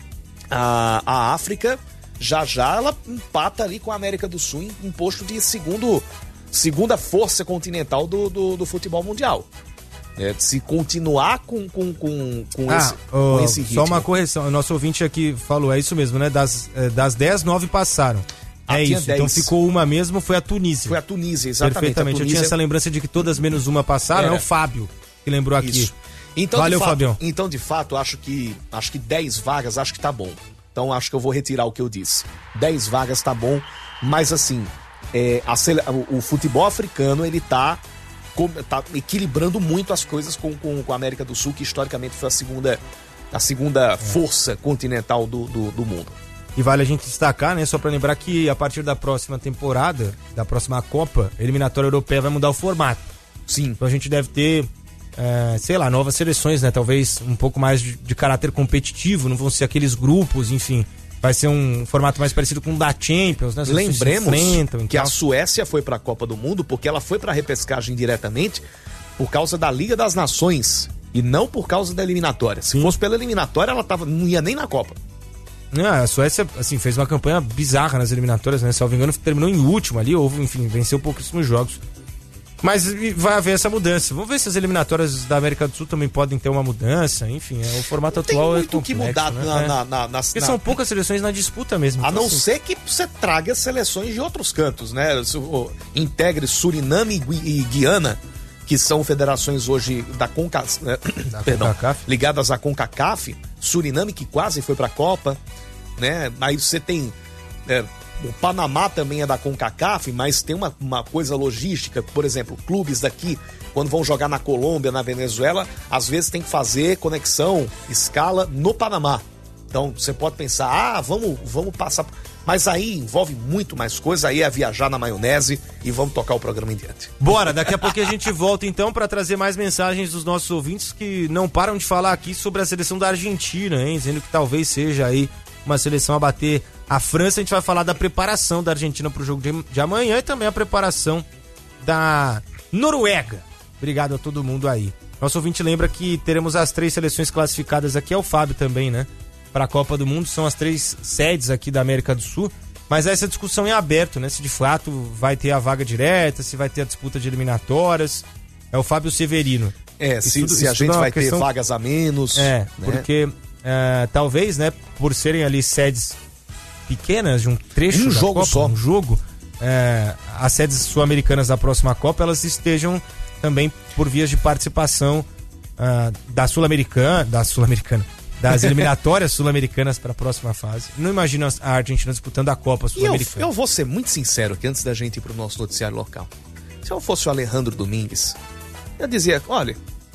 a, a África já já ela empata ali com a América do Sul em, em posto de segundo, segunda força continental do, do, do futebol mundial. É, se continuar com, com, com, com, Ah, esse, ó, com esse ritmo. só uma correção, o nosso ouvinte aqui falou, é isso mesmo, né? Das, eh, das dez, nove passaram. Ah, é tinha isso, então dez. ficou uma mesmo, foi a Tunísia. Foi a Tunísia, exatamente. Perfeitamente, A eu Tunísia... tinha essa lembrança de que todas menos uma passaram, Era. é o Fábio que lembrou aqui. Isso. Então, Valeu, de fato, Fabião. Então, de fato, acho que acho que dez vagas, acho que tá bom. Então, acho que eu vou retirar o que eu disse. dez vagas tá bom, mas assim, é, a sele- o, o futebol africano, ele tá, com- tá equilibrando muito as coisas com, com, com a América do Sul, que historicamente foi a segunda, a segunda força continental do, do, do mundo. E vale a gente destacar, né, só pra lembrar que a partir da próxima temporada, da próxima Copa, a eliminatória europeia vai mudar o formato. Sim. Então a gente deve ter, é, sei lá, novas seleções, né? Talvez um pouco mais de, de caráter competitivo, não vão ser aqueles grupos, enfim. Vai ser um formato mais parecido com o da Champions, né? As seleções se Lembremos enfrentam, que a então. Suécia foi para a Copa do Mundo porque ela foi para a repescagem diretamente por causa da Liga das Nações e não por causa da eliminatória. Se fosse pela eliminatória, ela tava, não ia nem na Copa. Não, a Suécia, assim, fez uma campanha bizarra nas eliminatórias, né? Se eu não me engano, terminou em último ali, ou, enfim, venceu pouquíssimos jogos. Mas vai haver essa mudança. Vamos ver se as eliminatórias da América do Sul também podem ter uma mudança. Enfim, é, o formato Tem atual é muito complexo, que mudar né? na, É. na, na, nas- Porque na- são poucas seleções na disputa mesmo. A Então, não assim, ser que você traga seleções de outros cantos, né? Se- o- Integre Suriname e Gui- e Guiana, que são federações hoje da Conca, né? Perdão, CONCACAF. ligadas à CONCACAF. Suriname, que quase foi pra Copa, né? Aí você tem... é, o Panamá também é da CONCACAF, mas tem uma, uma coisa logística. Por exemplo, clubes daqui, quando vão jogar na Colômbia, na Venezuela, às vezes tem que fazer conexão, escala no Panamá. Então você pode pensar, ah, vamos, vamos passar. Mas aí envolve muito mais coisa, aí é viajar na maionese e vamos tocar o programa em diante. Bora, daqui a pouco a gente volta então para trazer mais mensagens dos nossos ouvintes que não param de falar aqui sobre a seleção da Argentina, hein? Dizendo que talvez seja aí uma seleção a bater a França. A gente vai falar da preparação da Argentina para o jogo de, de amanhã e também a preparação da Noruega. Obrigado a todo mundo aí. Nosso ouvinte lembra que teremos as três seleções classificadas aqui, é o Fábio também, né? Para a Copa do Mundo, são as três sedes aqui da América do Sul, mas essa discussão é aberta, né? Se de fato vai ter a vaga direta, se vai ter a disputa de eliminatórias. É o Fábio Severino. É, se, Isso tudo- se a isso tudo gente é uma vai questão- ter vagas a menos. É, né? porque é, talvez, né, por serem ali sedes pequenas, de um trecho Um da jogo Copa, só. um jogo, é, as sedes sul-americanas da próxima Copa, elas estejam também por vias de participação ah, da Sul-Americana, da Sul-Americana, das eliminatórias sul-americanas para a próxima fase. Não imagino a Argentina disputando a Copa E eu, sul-americana. eu vou ser muito sincero aqui antes da gente ir pro nosso noticiário local. Se eu fosse o Alejandro Domingues, eu dizia, olha,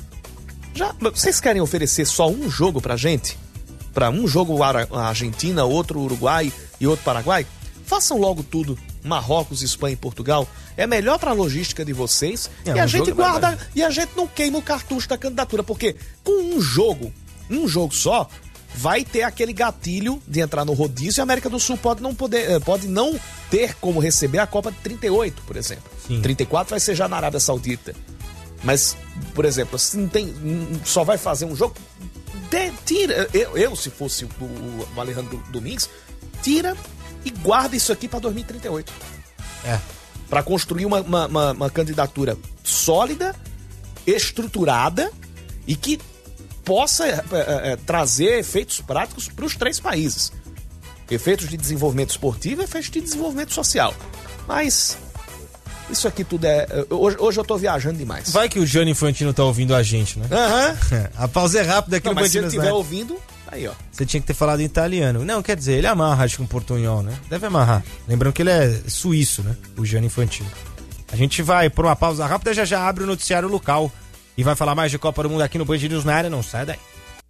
já, vocês querem oferecer só um jogo pra gente? Pra um jogo a a Argentina, outro Uruguai e outro Paraguai? Façam logo tudo. Marrocos, Espanha e Portugal. É melhor pra logística de vocês. É, e a um gente jogo é guarda, verdade. e a gente não queima o cartucho da candidatura. Porque com um jogo, um jogo só, vai ter aquele gatilho de entrar no rodízio e a América do Sul pode não poder, eh, pode não ter como receber a Copa de trinta e oito, por exemplo. Sim. trinta e quatro vai ser já na Arábia Saudita. Mas, por exemplo, se não tem, n- só vai fazer um jogo, de- tira. Eu, eu, se fosse o, o, o Alejandro Domingues, tira e guarda isso aqui para dois mil e trinta e oito. É. Para construir uma, uma, uma, uma candidatura sólida, estruturada e que possa é, é, é, trazer efeitos práticos para os três países. Efeitos de desenvolvimento esportivo e efeitos de desenvolvimento social. Mas isso aqui tudo é... Hoje, hoje eu tô viajando demais. Vai que o Gianni Infantino tá ouvindo a gente, né? Aham. A pausa é rápida aqui Não, no mas se ele Bandidos estiver Net. ouvindo, aí ó. Você tinha que ter falado em italiano. Não, quer dizer, ele amarra, acho que um portunhol, né? Deve amarrar. Lembrando que ele é suíço, né? O Gianni Infantino. A gente vai por uma pausa rápida, já já abre o noticiário local e vai falar mais de Copa do Mundo aqui no Band News na área. Não sai daí.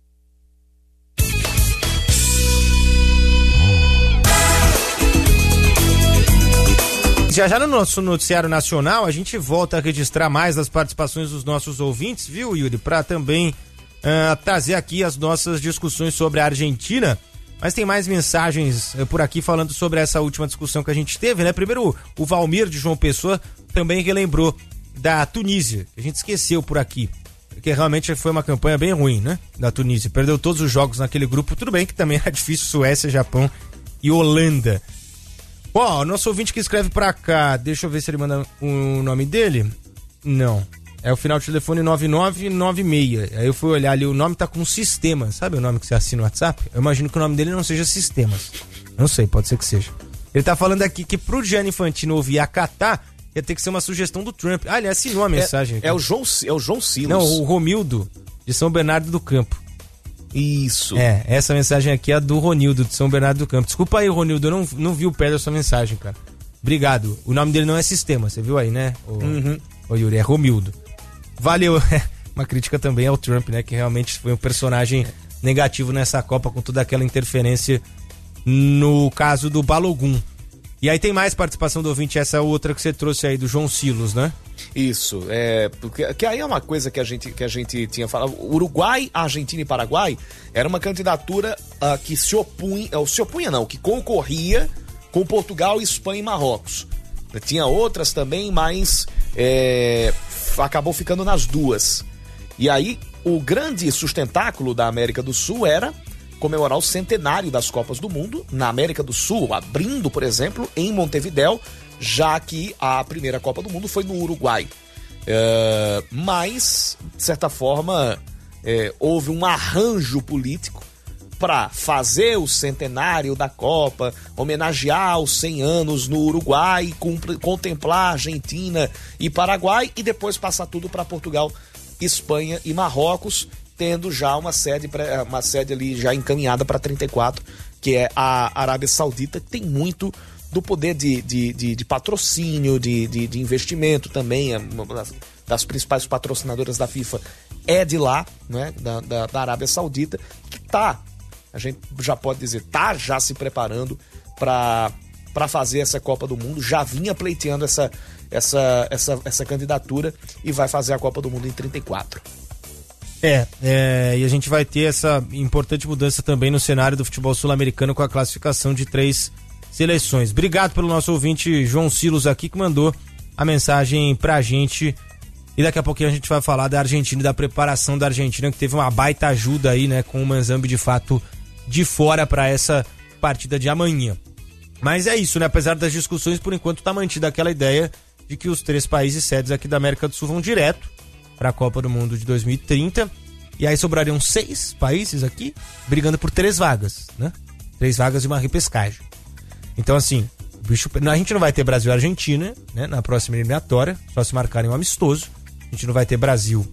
Já já no nosso noticiário nacional, a gente volta a registrar mais as participações dos nossos ouvintes, viu, Yuri? Para também uh, trazer aqui as nossas discussões sobre a Argentina. Mas tem mais mensagens uh, por aqui falando sobre essa última discussão que a gente teve, né? Primeiro, o Valmir de João Pessoa também relembrou da Tunísia, que a gente esqueceu por aqui. Porque realmente foi uma campanha bem ruim, né? Da Tunísia. Perdeu todos os jogos naquele grupo. Tudo bem que também era difícil, Suécia, Japão e Holanda. Ó, o nosso ouvinte que escreve pra cá, deixa eu ver se ele manda o nome dele. Não. É o final de telefone nove nove nove seis. Aí eu fui olhar ali, o nome tá com Sistema. Sabe o nome que você assina no WhatsApp? Eu imagino que o nome dele não seja Sistemas. Não sei, pode ser que seja. Ele tá falando aqui que pro Gianni Infantino ouvir a Catar, ia ter que ser uma sugestão do Trump. Ah, ele assinou a mensagem aqui. É, é, o João, é o João Silos. Não, o Romildo, de São Bernardo do Campo. Isso. É, essa mensagem aqui é a do Ronildo, de São Bernardo do Campo. Desculpa aí, Ronildo, eu não, não vi o pé da sua mensagem, cara. Obrigado. O nome dele não é Sistema, você viu aí, né? O, Uhum. o Yuri, é Romildo. Valeu. Uma crítica também ao Trump, né? Que realmente foi um personagem negativo nessa Copa, com toda aquela interferência no caso do Balogun. E aí tem mais participação do ouvinte, essa outra que você trouxe aí, do João Silos, né? Isso, é, porque que aí é uma coisa que a gente, que a gente tinha falado. Uruguai, Argentina e Paraguai era uma candidatura uh, que se opunha, uh, se opunha não, que concorria com Portugal, Espanha e Marrocos. Tinha outras também, mas é, acabou ficando nas duas. E aí o grande sustentáculo da América do Sul era comemorar o centenário das Copas do Mundo na América do Sul, abrindo, por exemplo, em Montevidéu, já que a primeira Copa do Mundo foi no Uruguai. É, mas, de certa forma, é, houve um arranjo político para fazer o centenário da Copa, homenagear os cem anos no Uruguai, contemplar Argentina e Paraguai e depois passar tudo para Portugal, Espanha e Marrocos, tendo já uma sede, uma sede ali já encaminhada para trinta e quatro, que é a Arábia Saudita, que tem muito do poder de, de, de, de patrocínio, de, de, de investimento também, uma das, das principais patrocinadoras da FIFA é de lá, né, da, da, da Arábia Saudita, que tá, a gente já pode dizer, tá já se preparando para para fazer essa Copa do Mundo, já vinha pleiteando essa, essa, essa, essa candidatura e vai fazer a Copa do Mundo em trinta e quatro. É, é, e a gente vai ter essa importante mudança também no cenário do futebol sul-americano com a classificação de três seleções. Obrigado pelo nosso ouvinte João Silos aqui, que mandou a mensagem pra gente. E daqui a pouquinho a gente vai falar da Argentina e da preparação da Argentina, que teve uma baita ajuda aí, né, com o Manzambi de fato de fora para essa partida de amanhã. Mas é isso, né? Apesar das discussões, por enquanto tá mantida aquela ideia de que os três países sedes aqui da América do Sul vão direto para a Copa do Mundo de dois mil e trinta. E aí sobrariam seis países aqui brigando por três vagas, né? Três vagas de uma repescagem. Então, assim, bicho, a gente não vai ter Brasil e Argentina, né, na próxima eliminatória, só se marcarem um amistoso. A gente não vai ter Brasil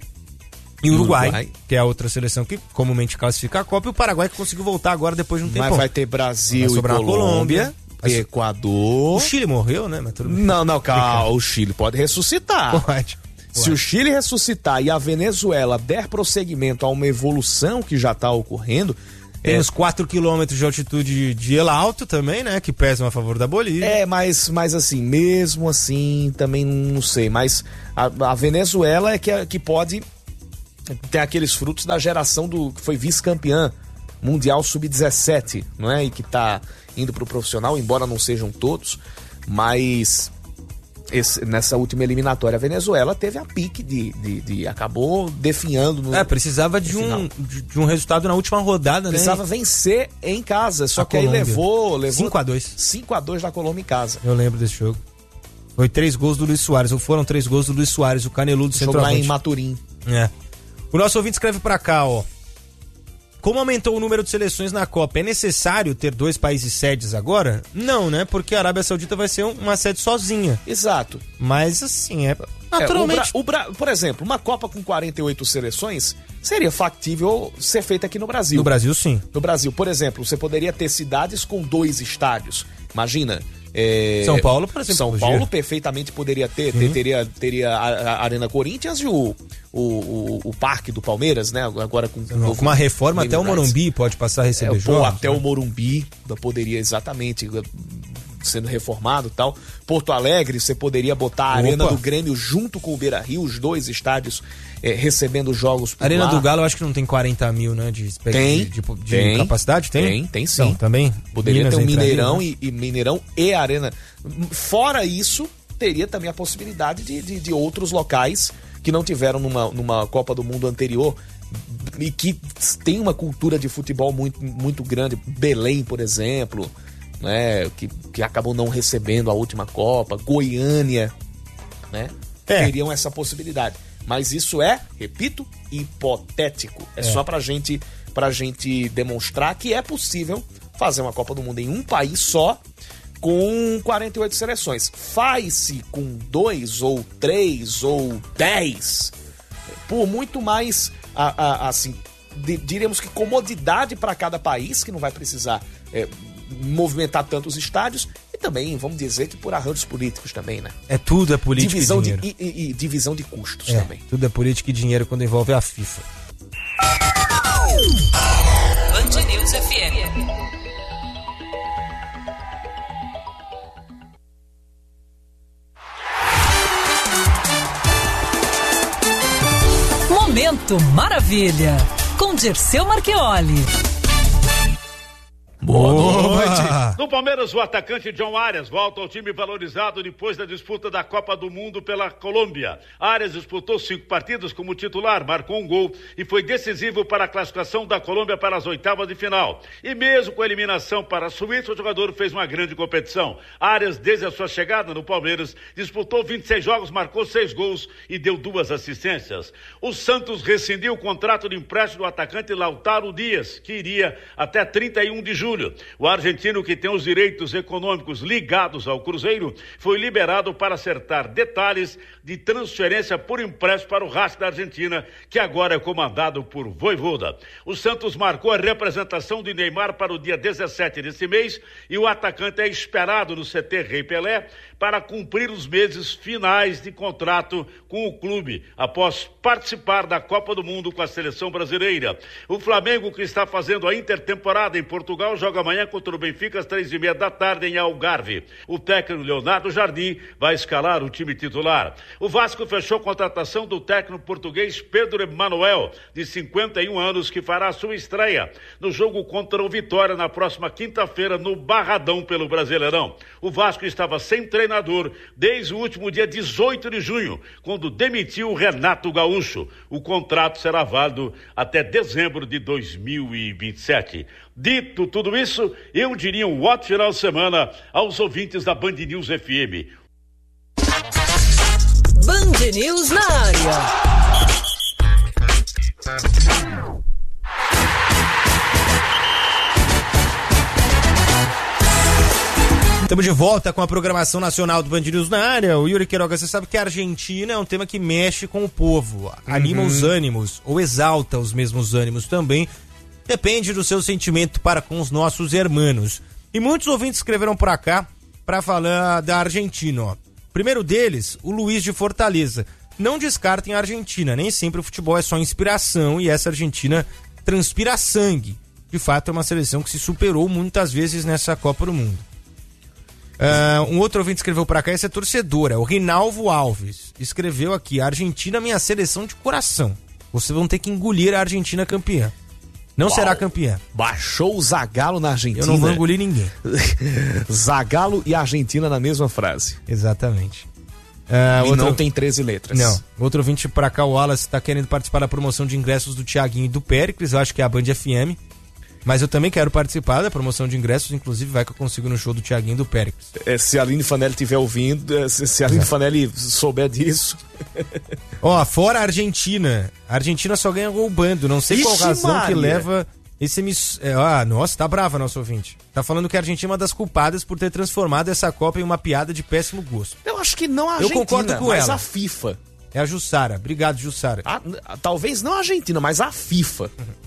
e Uruguai, Uruguai, que é a outra seleção que comumente classifica a Copa, e o Paraguai que conseguiu voltar agora depois de um tempo. Mas vai ter Brasil vai e Colômbia, Colômbia Equador. O Chile morreu, né? Mas tudo bem. Não, não, calma, o Chile pode ressuscitar. Pode. Se o Chile ressuscitar e a Venezuela der prosseguimento a uma evolução que já está ocorrendo... Tem é... uns quatro quilômetros de altitude de El Alto também, né? Que pesam a favor da Bolívia. É, mas, mas assim, mesmo assim, também não sei. Mas a, a Venezuela é que, é que pode ter aqueles frutos da geração do que foi vice-campeã mundial sub dezessete, não é? E que tá indo pro profissional, embora não sejam todos, mas... Esse, nessa última eliminatória, a Venezuela teve a pique de, de, de acabou definhando no, é, precisava de um, de, de um resultado na última rodada, precisava né? vencer em casa, só a que Colômbia. aí levou, levou cinco a dois cinco a dois da Colômbia em casa. Eu lembro desse jogo. Foi três gols do Luis Soares, ou foram três gols do Luis Soares, o caneludo centroavante. Jogo lá em Maturim. É. O nosso ouvinte escreve pra cá, ó. Como aumentou o número de seleções na Copa, é necessário ter dois países sedes agora? Não, né? Porque a Arábia Saudita vai ser uma sede sozinha. Exato. Mas assim, é naturalmente... É, o Bra... o Bra... Por exemplo, uma Copa com quarenta e oito seleções seria factível ser feita aqui no Brasil. No Brasil, sim. No Brasil, por exemplo, você poderia ter cidades com dois estádios. Imagina... É... São Paulo, por exemplo. São Paulo perfeitamente poderia ter, ter teria, teria a, a Arena Corinthians e o, o, o, o Parque do Palmeiras, né? Agora com, Não, com uma reforma até o Morumbi pode passar a receber é, jogos. Até né? o Morumbi poderia exatamente sendo reformado e tal. Porto Alegre, você poderia botar a Opa. Arena do Grêmio junto com o Beira-Rio, os dois estádios é, recebendo jogos por A Arena lá. do Galo eu acho que não tem quarenta mil, né? De, tem, de, de, de tem, capacidade? Tem? Tem, tem sim. Então, também. Poderia Minas ter um entraria, Mineirão né? e, e Mineirão e Arena. Fora isso, teria também a possibilidade de, de, de outros locais que não tiveram numa, numa Copa do Mundo anterior e que tem uma cultura de futebol muito, muito grande. Belém, por exemplo, né? Que, que acabou não recebendo a última Copa. Goiânia, né? É. Teriam essa possibilidade. Mas isso é, repito, hipotético. É, é. só pra gente, pra gente demonstrar que é possível fazer uma Copa do Mundo em um país só, com quarenta e oito seleções. Faz-se com dois, ou três, ou dez, por muito mais, a, a, assim, de, diríamos que comodidade para cada país, que não vai precisar é, movimentar tantos estádios, e também, vamos dizer que por arranjos políticos também, né? É tudo é política divisão e dinheiro. De, e, e, e divisão de custos é, também. Tudo é política e dinheiro quando envolve a FIFA. Band News F M. Momento Maravilha, com Dirceu Marchioli. Boa noite. No Palmeiras, o atacante John Arias volta ao time valorizado depois da disputa da Copa do Mundo pela Colômbia. Arias disputou cinco partidas como titular, marcou um gol e foi decisivo para a classificação da Colômbia para as oitavas de final. E mesmo com a eliminação para a Suíça, o jogador fez uma grande competição. Arias, desde a sua chegada no Palmeiras, disputou vinte e seis jogos, marcou seis gols e deu duas assistências. O Santos rescindiu o contrato de empréstimo do atacante Lautaro Dias, que iria até trinta e um de julho. O argentino, que tem os direitos econômicos ligados ao Cruzeiro, foi liberado para acertar detalhes de transferência por empréstimo para o Racing da Argentina, que agora é comandado por Vojvoda. O Santos marcou a representação de Neymar para o dia dezessete desse mês e o atacante é esperado no C T Rei Pelé para cumprir os meses finais de contrato com o clube, após participar da Copa do Mundo com a seleção brasileira. O Flamengo, que está fazendo a intertemporada em Portugal, joga amanhã contra o Benfica às três e meia da tarde em Algarve. O técnico Leonardo Jardim vai escalar o time titular. O Vasco fechou a contratação do técnico português Pedro Emanuel, de cinquenta e um anos, que fará a sua estreia no jogo contra o Vitória na próxima quinta-feira no Barradão pelo Brasileirão. O Vasco estava sem treinador desde o último dia dezoito de junho, quando demitiu o Renato Gaúcho. O contrato será válido até dezembro de dois mil e vinte e sete. Dito tudo isso, eu diria um ótimo final de semana aos ouvintes da Band News F M. Band News na área. Estamos de volta com a programação nacional do Band News na área. O Yuri Queiroga, você sabe que a Argentina é um tema que mexe com o povo, anima uhum. os ânimos, ou exalta os mesmos ânimos também. Depende do seu sentimento para com os nossos hermanos. E muitos ouvintes escreveram por cá para falar da Argentina. Ó. Primeiro deles, o Luiz de Fortaleza. Não descartem a Argentina, nem sempre o futebol é só inspiração e essa Argentina transpira sangue. De fato, é uma seleção que se superou muitas vezes nessa Copa do Mundo. Uh, um outro ouvinte escreveu pra cá, esse é torcedor, é o Rinalvo Alves. Escreveu aqui, a Argentina é minha seleção de coração. Vocês vão ter que engolir a Argentina campeã. Não Uau. será campeã. Baixou o Zagallo na Argentina. Eu não vou engolir ninguém. Zagallo e Argentina na mesma frase. Exatamente. Uh, e outro... não tem treze letras. Não. Outro ouvinte pra cá, o Wallace, tá querendo participar da promoção de ingressos do Thiaguinho e do Péricles. Eu acho que é a Band F M. Mas eu também quero participar da promoção de ingressos, inclusive vai que eu consigo no show do Thiaguinho e do Péricles. É, se a Aline Fanelli estiver ouvindo, se, se a Aline é. Fanelli souber disso... Ó, fora a Argentina. A Argentina só ganha roubando, não sei Ixi, qual razão Maria. que leva esse... Miss... É, ah, nossa, tá brava nosso ouvinte. Tá falando que a Argentina é uma das culpadas por ter transformado essa Copa em uma piada de péssimo gosto. Eu acho que não a Argentina, eu concordo com mas ela. a FIFA. É a Jussara. Obrigado, Jussara. A, talvez não a Argentina, mas a FIFA.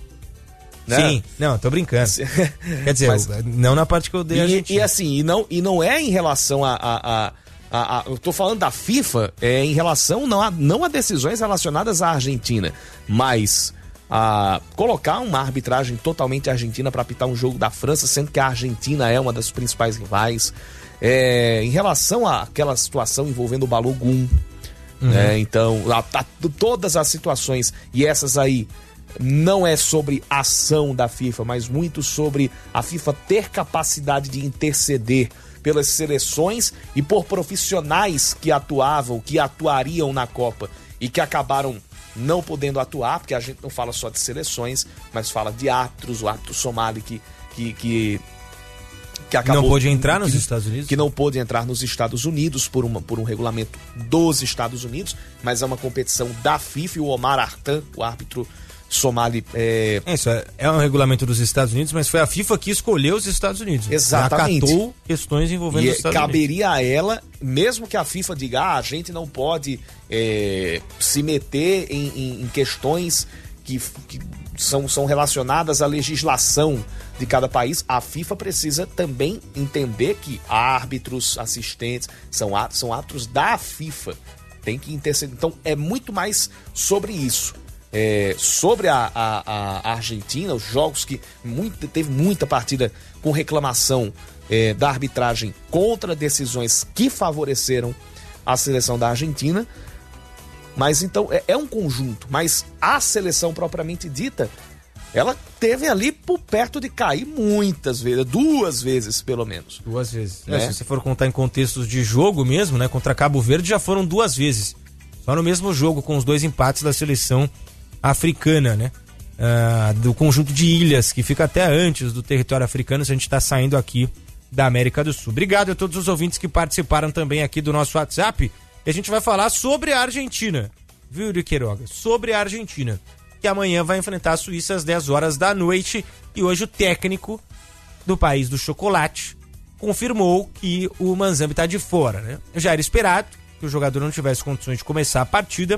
Né? Sim, não, tô brincando. Quer dizer, mas, não na parte que eu dei a gente. E assim, e não, e não é em relação a, a, a, a, a. Eu tô falando da FIFA, é em relação não a, não a decisões relacionadas à Argentina, mas a colocar uma arbitragem totalmente argentina para apitar um jogo da França, sendo que a Argentina é uma das principais rivais. É, em relação àquela situação envolvendo o Balogun, uhum. né? Então, a, a, todas as situações, e essas aí. Não é sobre ação da FIFA, mas muito sobre a FIFA ter capacidade de interceder pelas seleções e por profissionais que atuavam, que atuariam na Copa e que acabaram não podendo atuar, porque a gente não fala só de seleções, mas fala de árbitros, o árbitro somali que, que, que, que acabou... Não pôde entrar nos que, Estados Unidos? Que não pôde entrar nos Estados Unidos por, uma, por um regulamento dos Estados Unidos, mas é uma competição da FIFA e o Omar Artan, o árbitro somali... É... Isso é, é um regulamento dos Estados Unidos, mas foi a FIFA que escolheu os Estados Unidos. Exatamente. Acatou questões envolvendo e os Estados caberia Unidos. a ela, mesmo que a FIFA diga, ah, a gente não pode é, se meter em, em, em questões que, que são, são relacionadas à legislação de cada país, a FIFA precisa também entender que árbitros, assistentes, são, são árbitros da FIFA. Tem que interceder. Então é muito mais sobre isso. É, sobre a, a, a Argentina, os jogos que muito, teve muita partida com reclamação é, da arbitragem contra decisões que favoreceram a seleção da Argentina, mas então é, é um conjunto, mas a seleção propriamente dita ela teve ali por perto de cair muitas vezes, duas vezes pelo menos. Duas vezes. Né? É, se você for contar em contextos de jogo mesmo, né? Contra Cabo Verde já foram duas vezes. Só no mesmo jogo, com os dois empates da seleção africana, né? Ah, do conjunto de ilhas, que fica até antes do território africano, se a gente está saindo aqui da América do Sul. Obrigado a todos os ouvintes que participaram também aqui do nosso WhatsApp. E a gente vai falar sobre a Argentina, viu, Yuri Queiroga? Sobre a Argentina, que amanhã vai enfrentar a Suíça às dez horas da noite. E hoje o técnico do país do chocolate confirmou que o Manzambi está de fora, né? Já era esperado que o jogador não tivesse condições de começar a partida,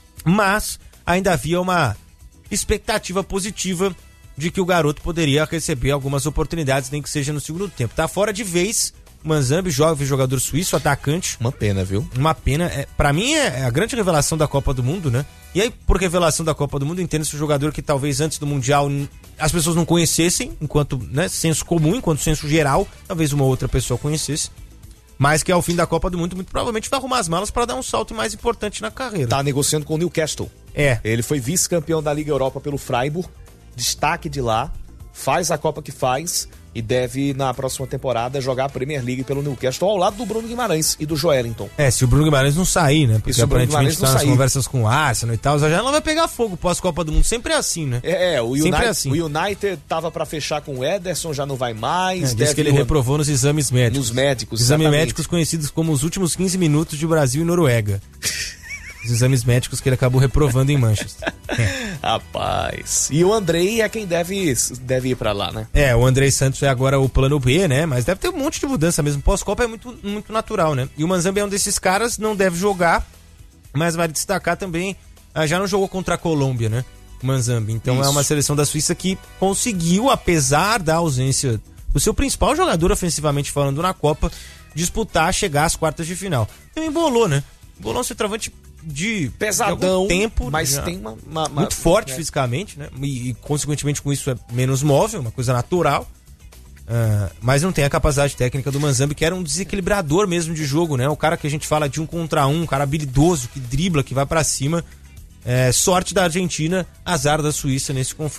mas ainda havia uma expectativa positiva de que o garoto poderia receber algumas oportunidades, nem que seja no segundo tempo. Tá fora de vez, Manzambi, jovem jogador suíço, atacante. Uma pena, viu? Uma pena. É, pra mim é a grande revelação da Copa do Mundo, né? E aí, por revelação da Copa do Mundo, entende-se um jogador que talvez antes do Mundial as pessoas não conhecessem, enquanto, né, senso comum, enquanto senso geral, talvez uma outra pessoa conhecesse. Mas que ao fim da Copa do Mundo, muito provavelmente vai arrumar as malas para dar um salto mais importante na carreira. Tá negociando com o Newcastle. É. Ele foi vice-campeão da Liga Europa pelo Freiburg, destaque de lá, faz a Copa que faz e deve, na próxima temporada, jogar a Premier League pelo Newcastle ao lado do Bruno Guimarães e do Joelinton. É, se o Bruno Guimarães não sair, né? Porque se o Bruno aparentemente Guimarães não tá nas sair. conversas com o Arsenal e tal, já ela vai pegar fogo pós-Copa do Mundo. Sempre é assim, né? É, o Sempre United, é assim. o United tava pra fechar com o Ederson, já não vai mais. É, diz deve que ele o- reprovou nos exames médicos. Nos médicos, Exames exatamente. médicos conhecidos como os últimos quinze minutos de Brasil e Noruega. Os exames médicos que ele acabou reprovando em Manchester. É. Rapaz. E o Andrei é quem deve, deve ir pra lá, né? É, o Andrei Santos é agora o plano B, né? Mas deve ter um monte de mudança mesmo. Pós-Copa é muito, muito natural, né? E o Manzambi é um desses caras, não deve jogar, mas vai destacar também. Ah, já não jogou contra a Colômbia, né? O Manzambi. Então Isso. é uma seleção da Suíça que conseguiu, apesar da ausência do seu principal jogador, ofensivamente falando, na Copa, disputar, chegar às quartas de final. Então embolou, né? Embolou um centroavante de Pesadão, de algum tempo, mas já tem uma... uma- uma- muito forte é. fisicamente, né? E, e, consequentemente com isso é menos móvel, uma coisa natural. Ah, mas não tem a capacidade técnica do Manzambi, que era um desequilibrador mesmo de jogo, né? O cara que a gente fala de um contra um, um cara habilidoso, que dribla, que vai pra cima. É, sorte da Argentina, azar da Suíça nesse confronto.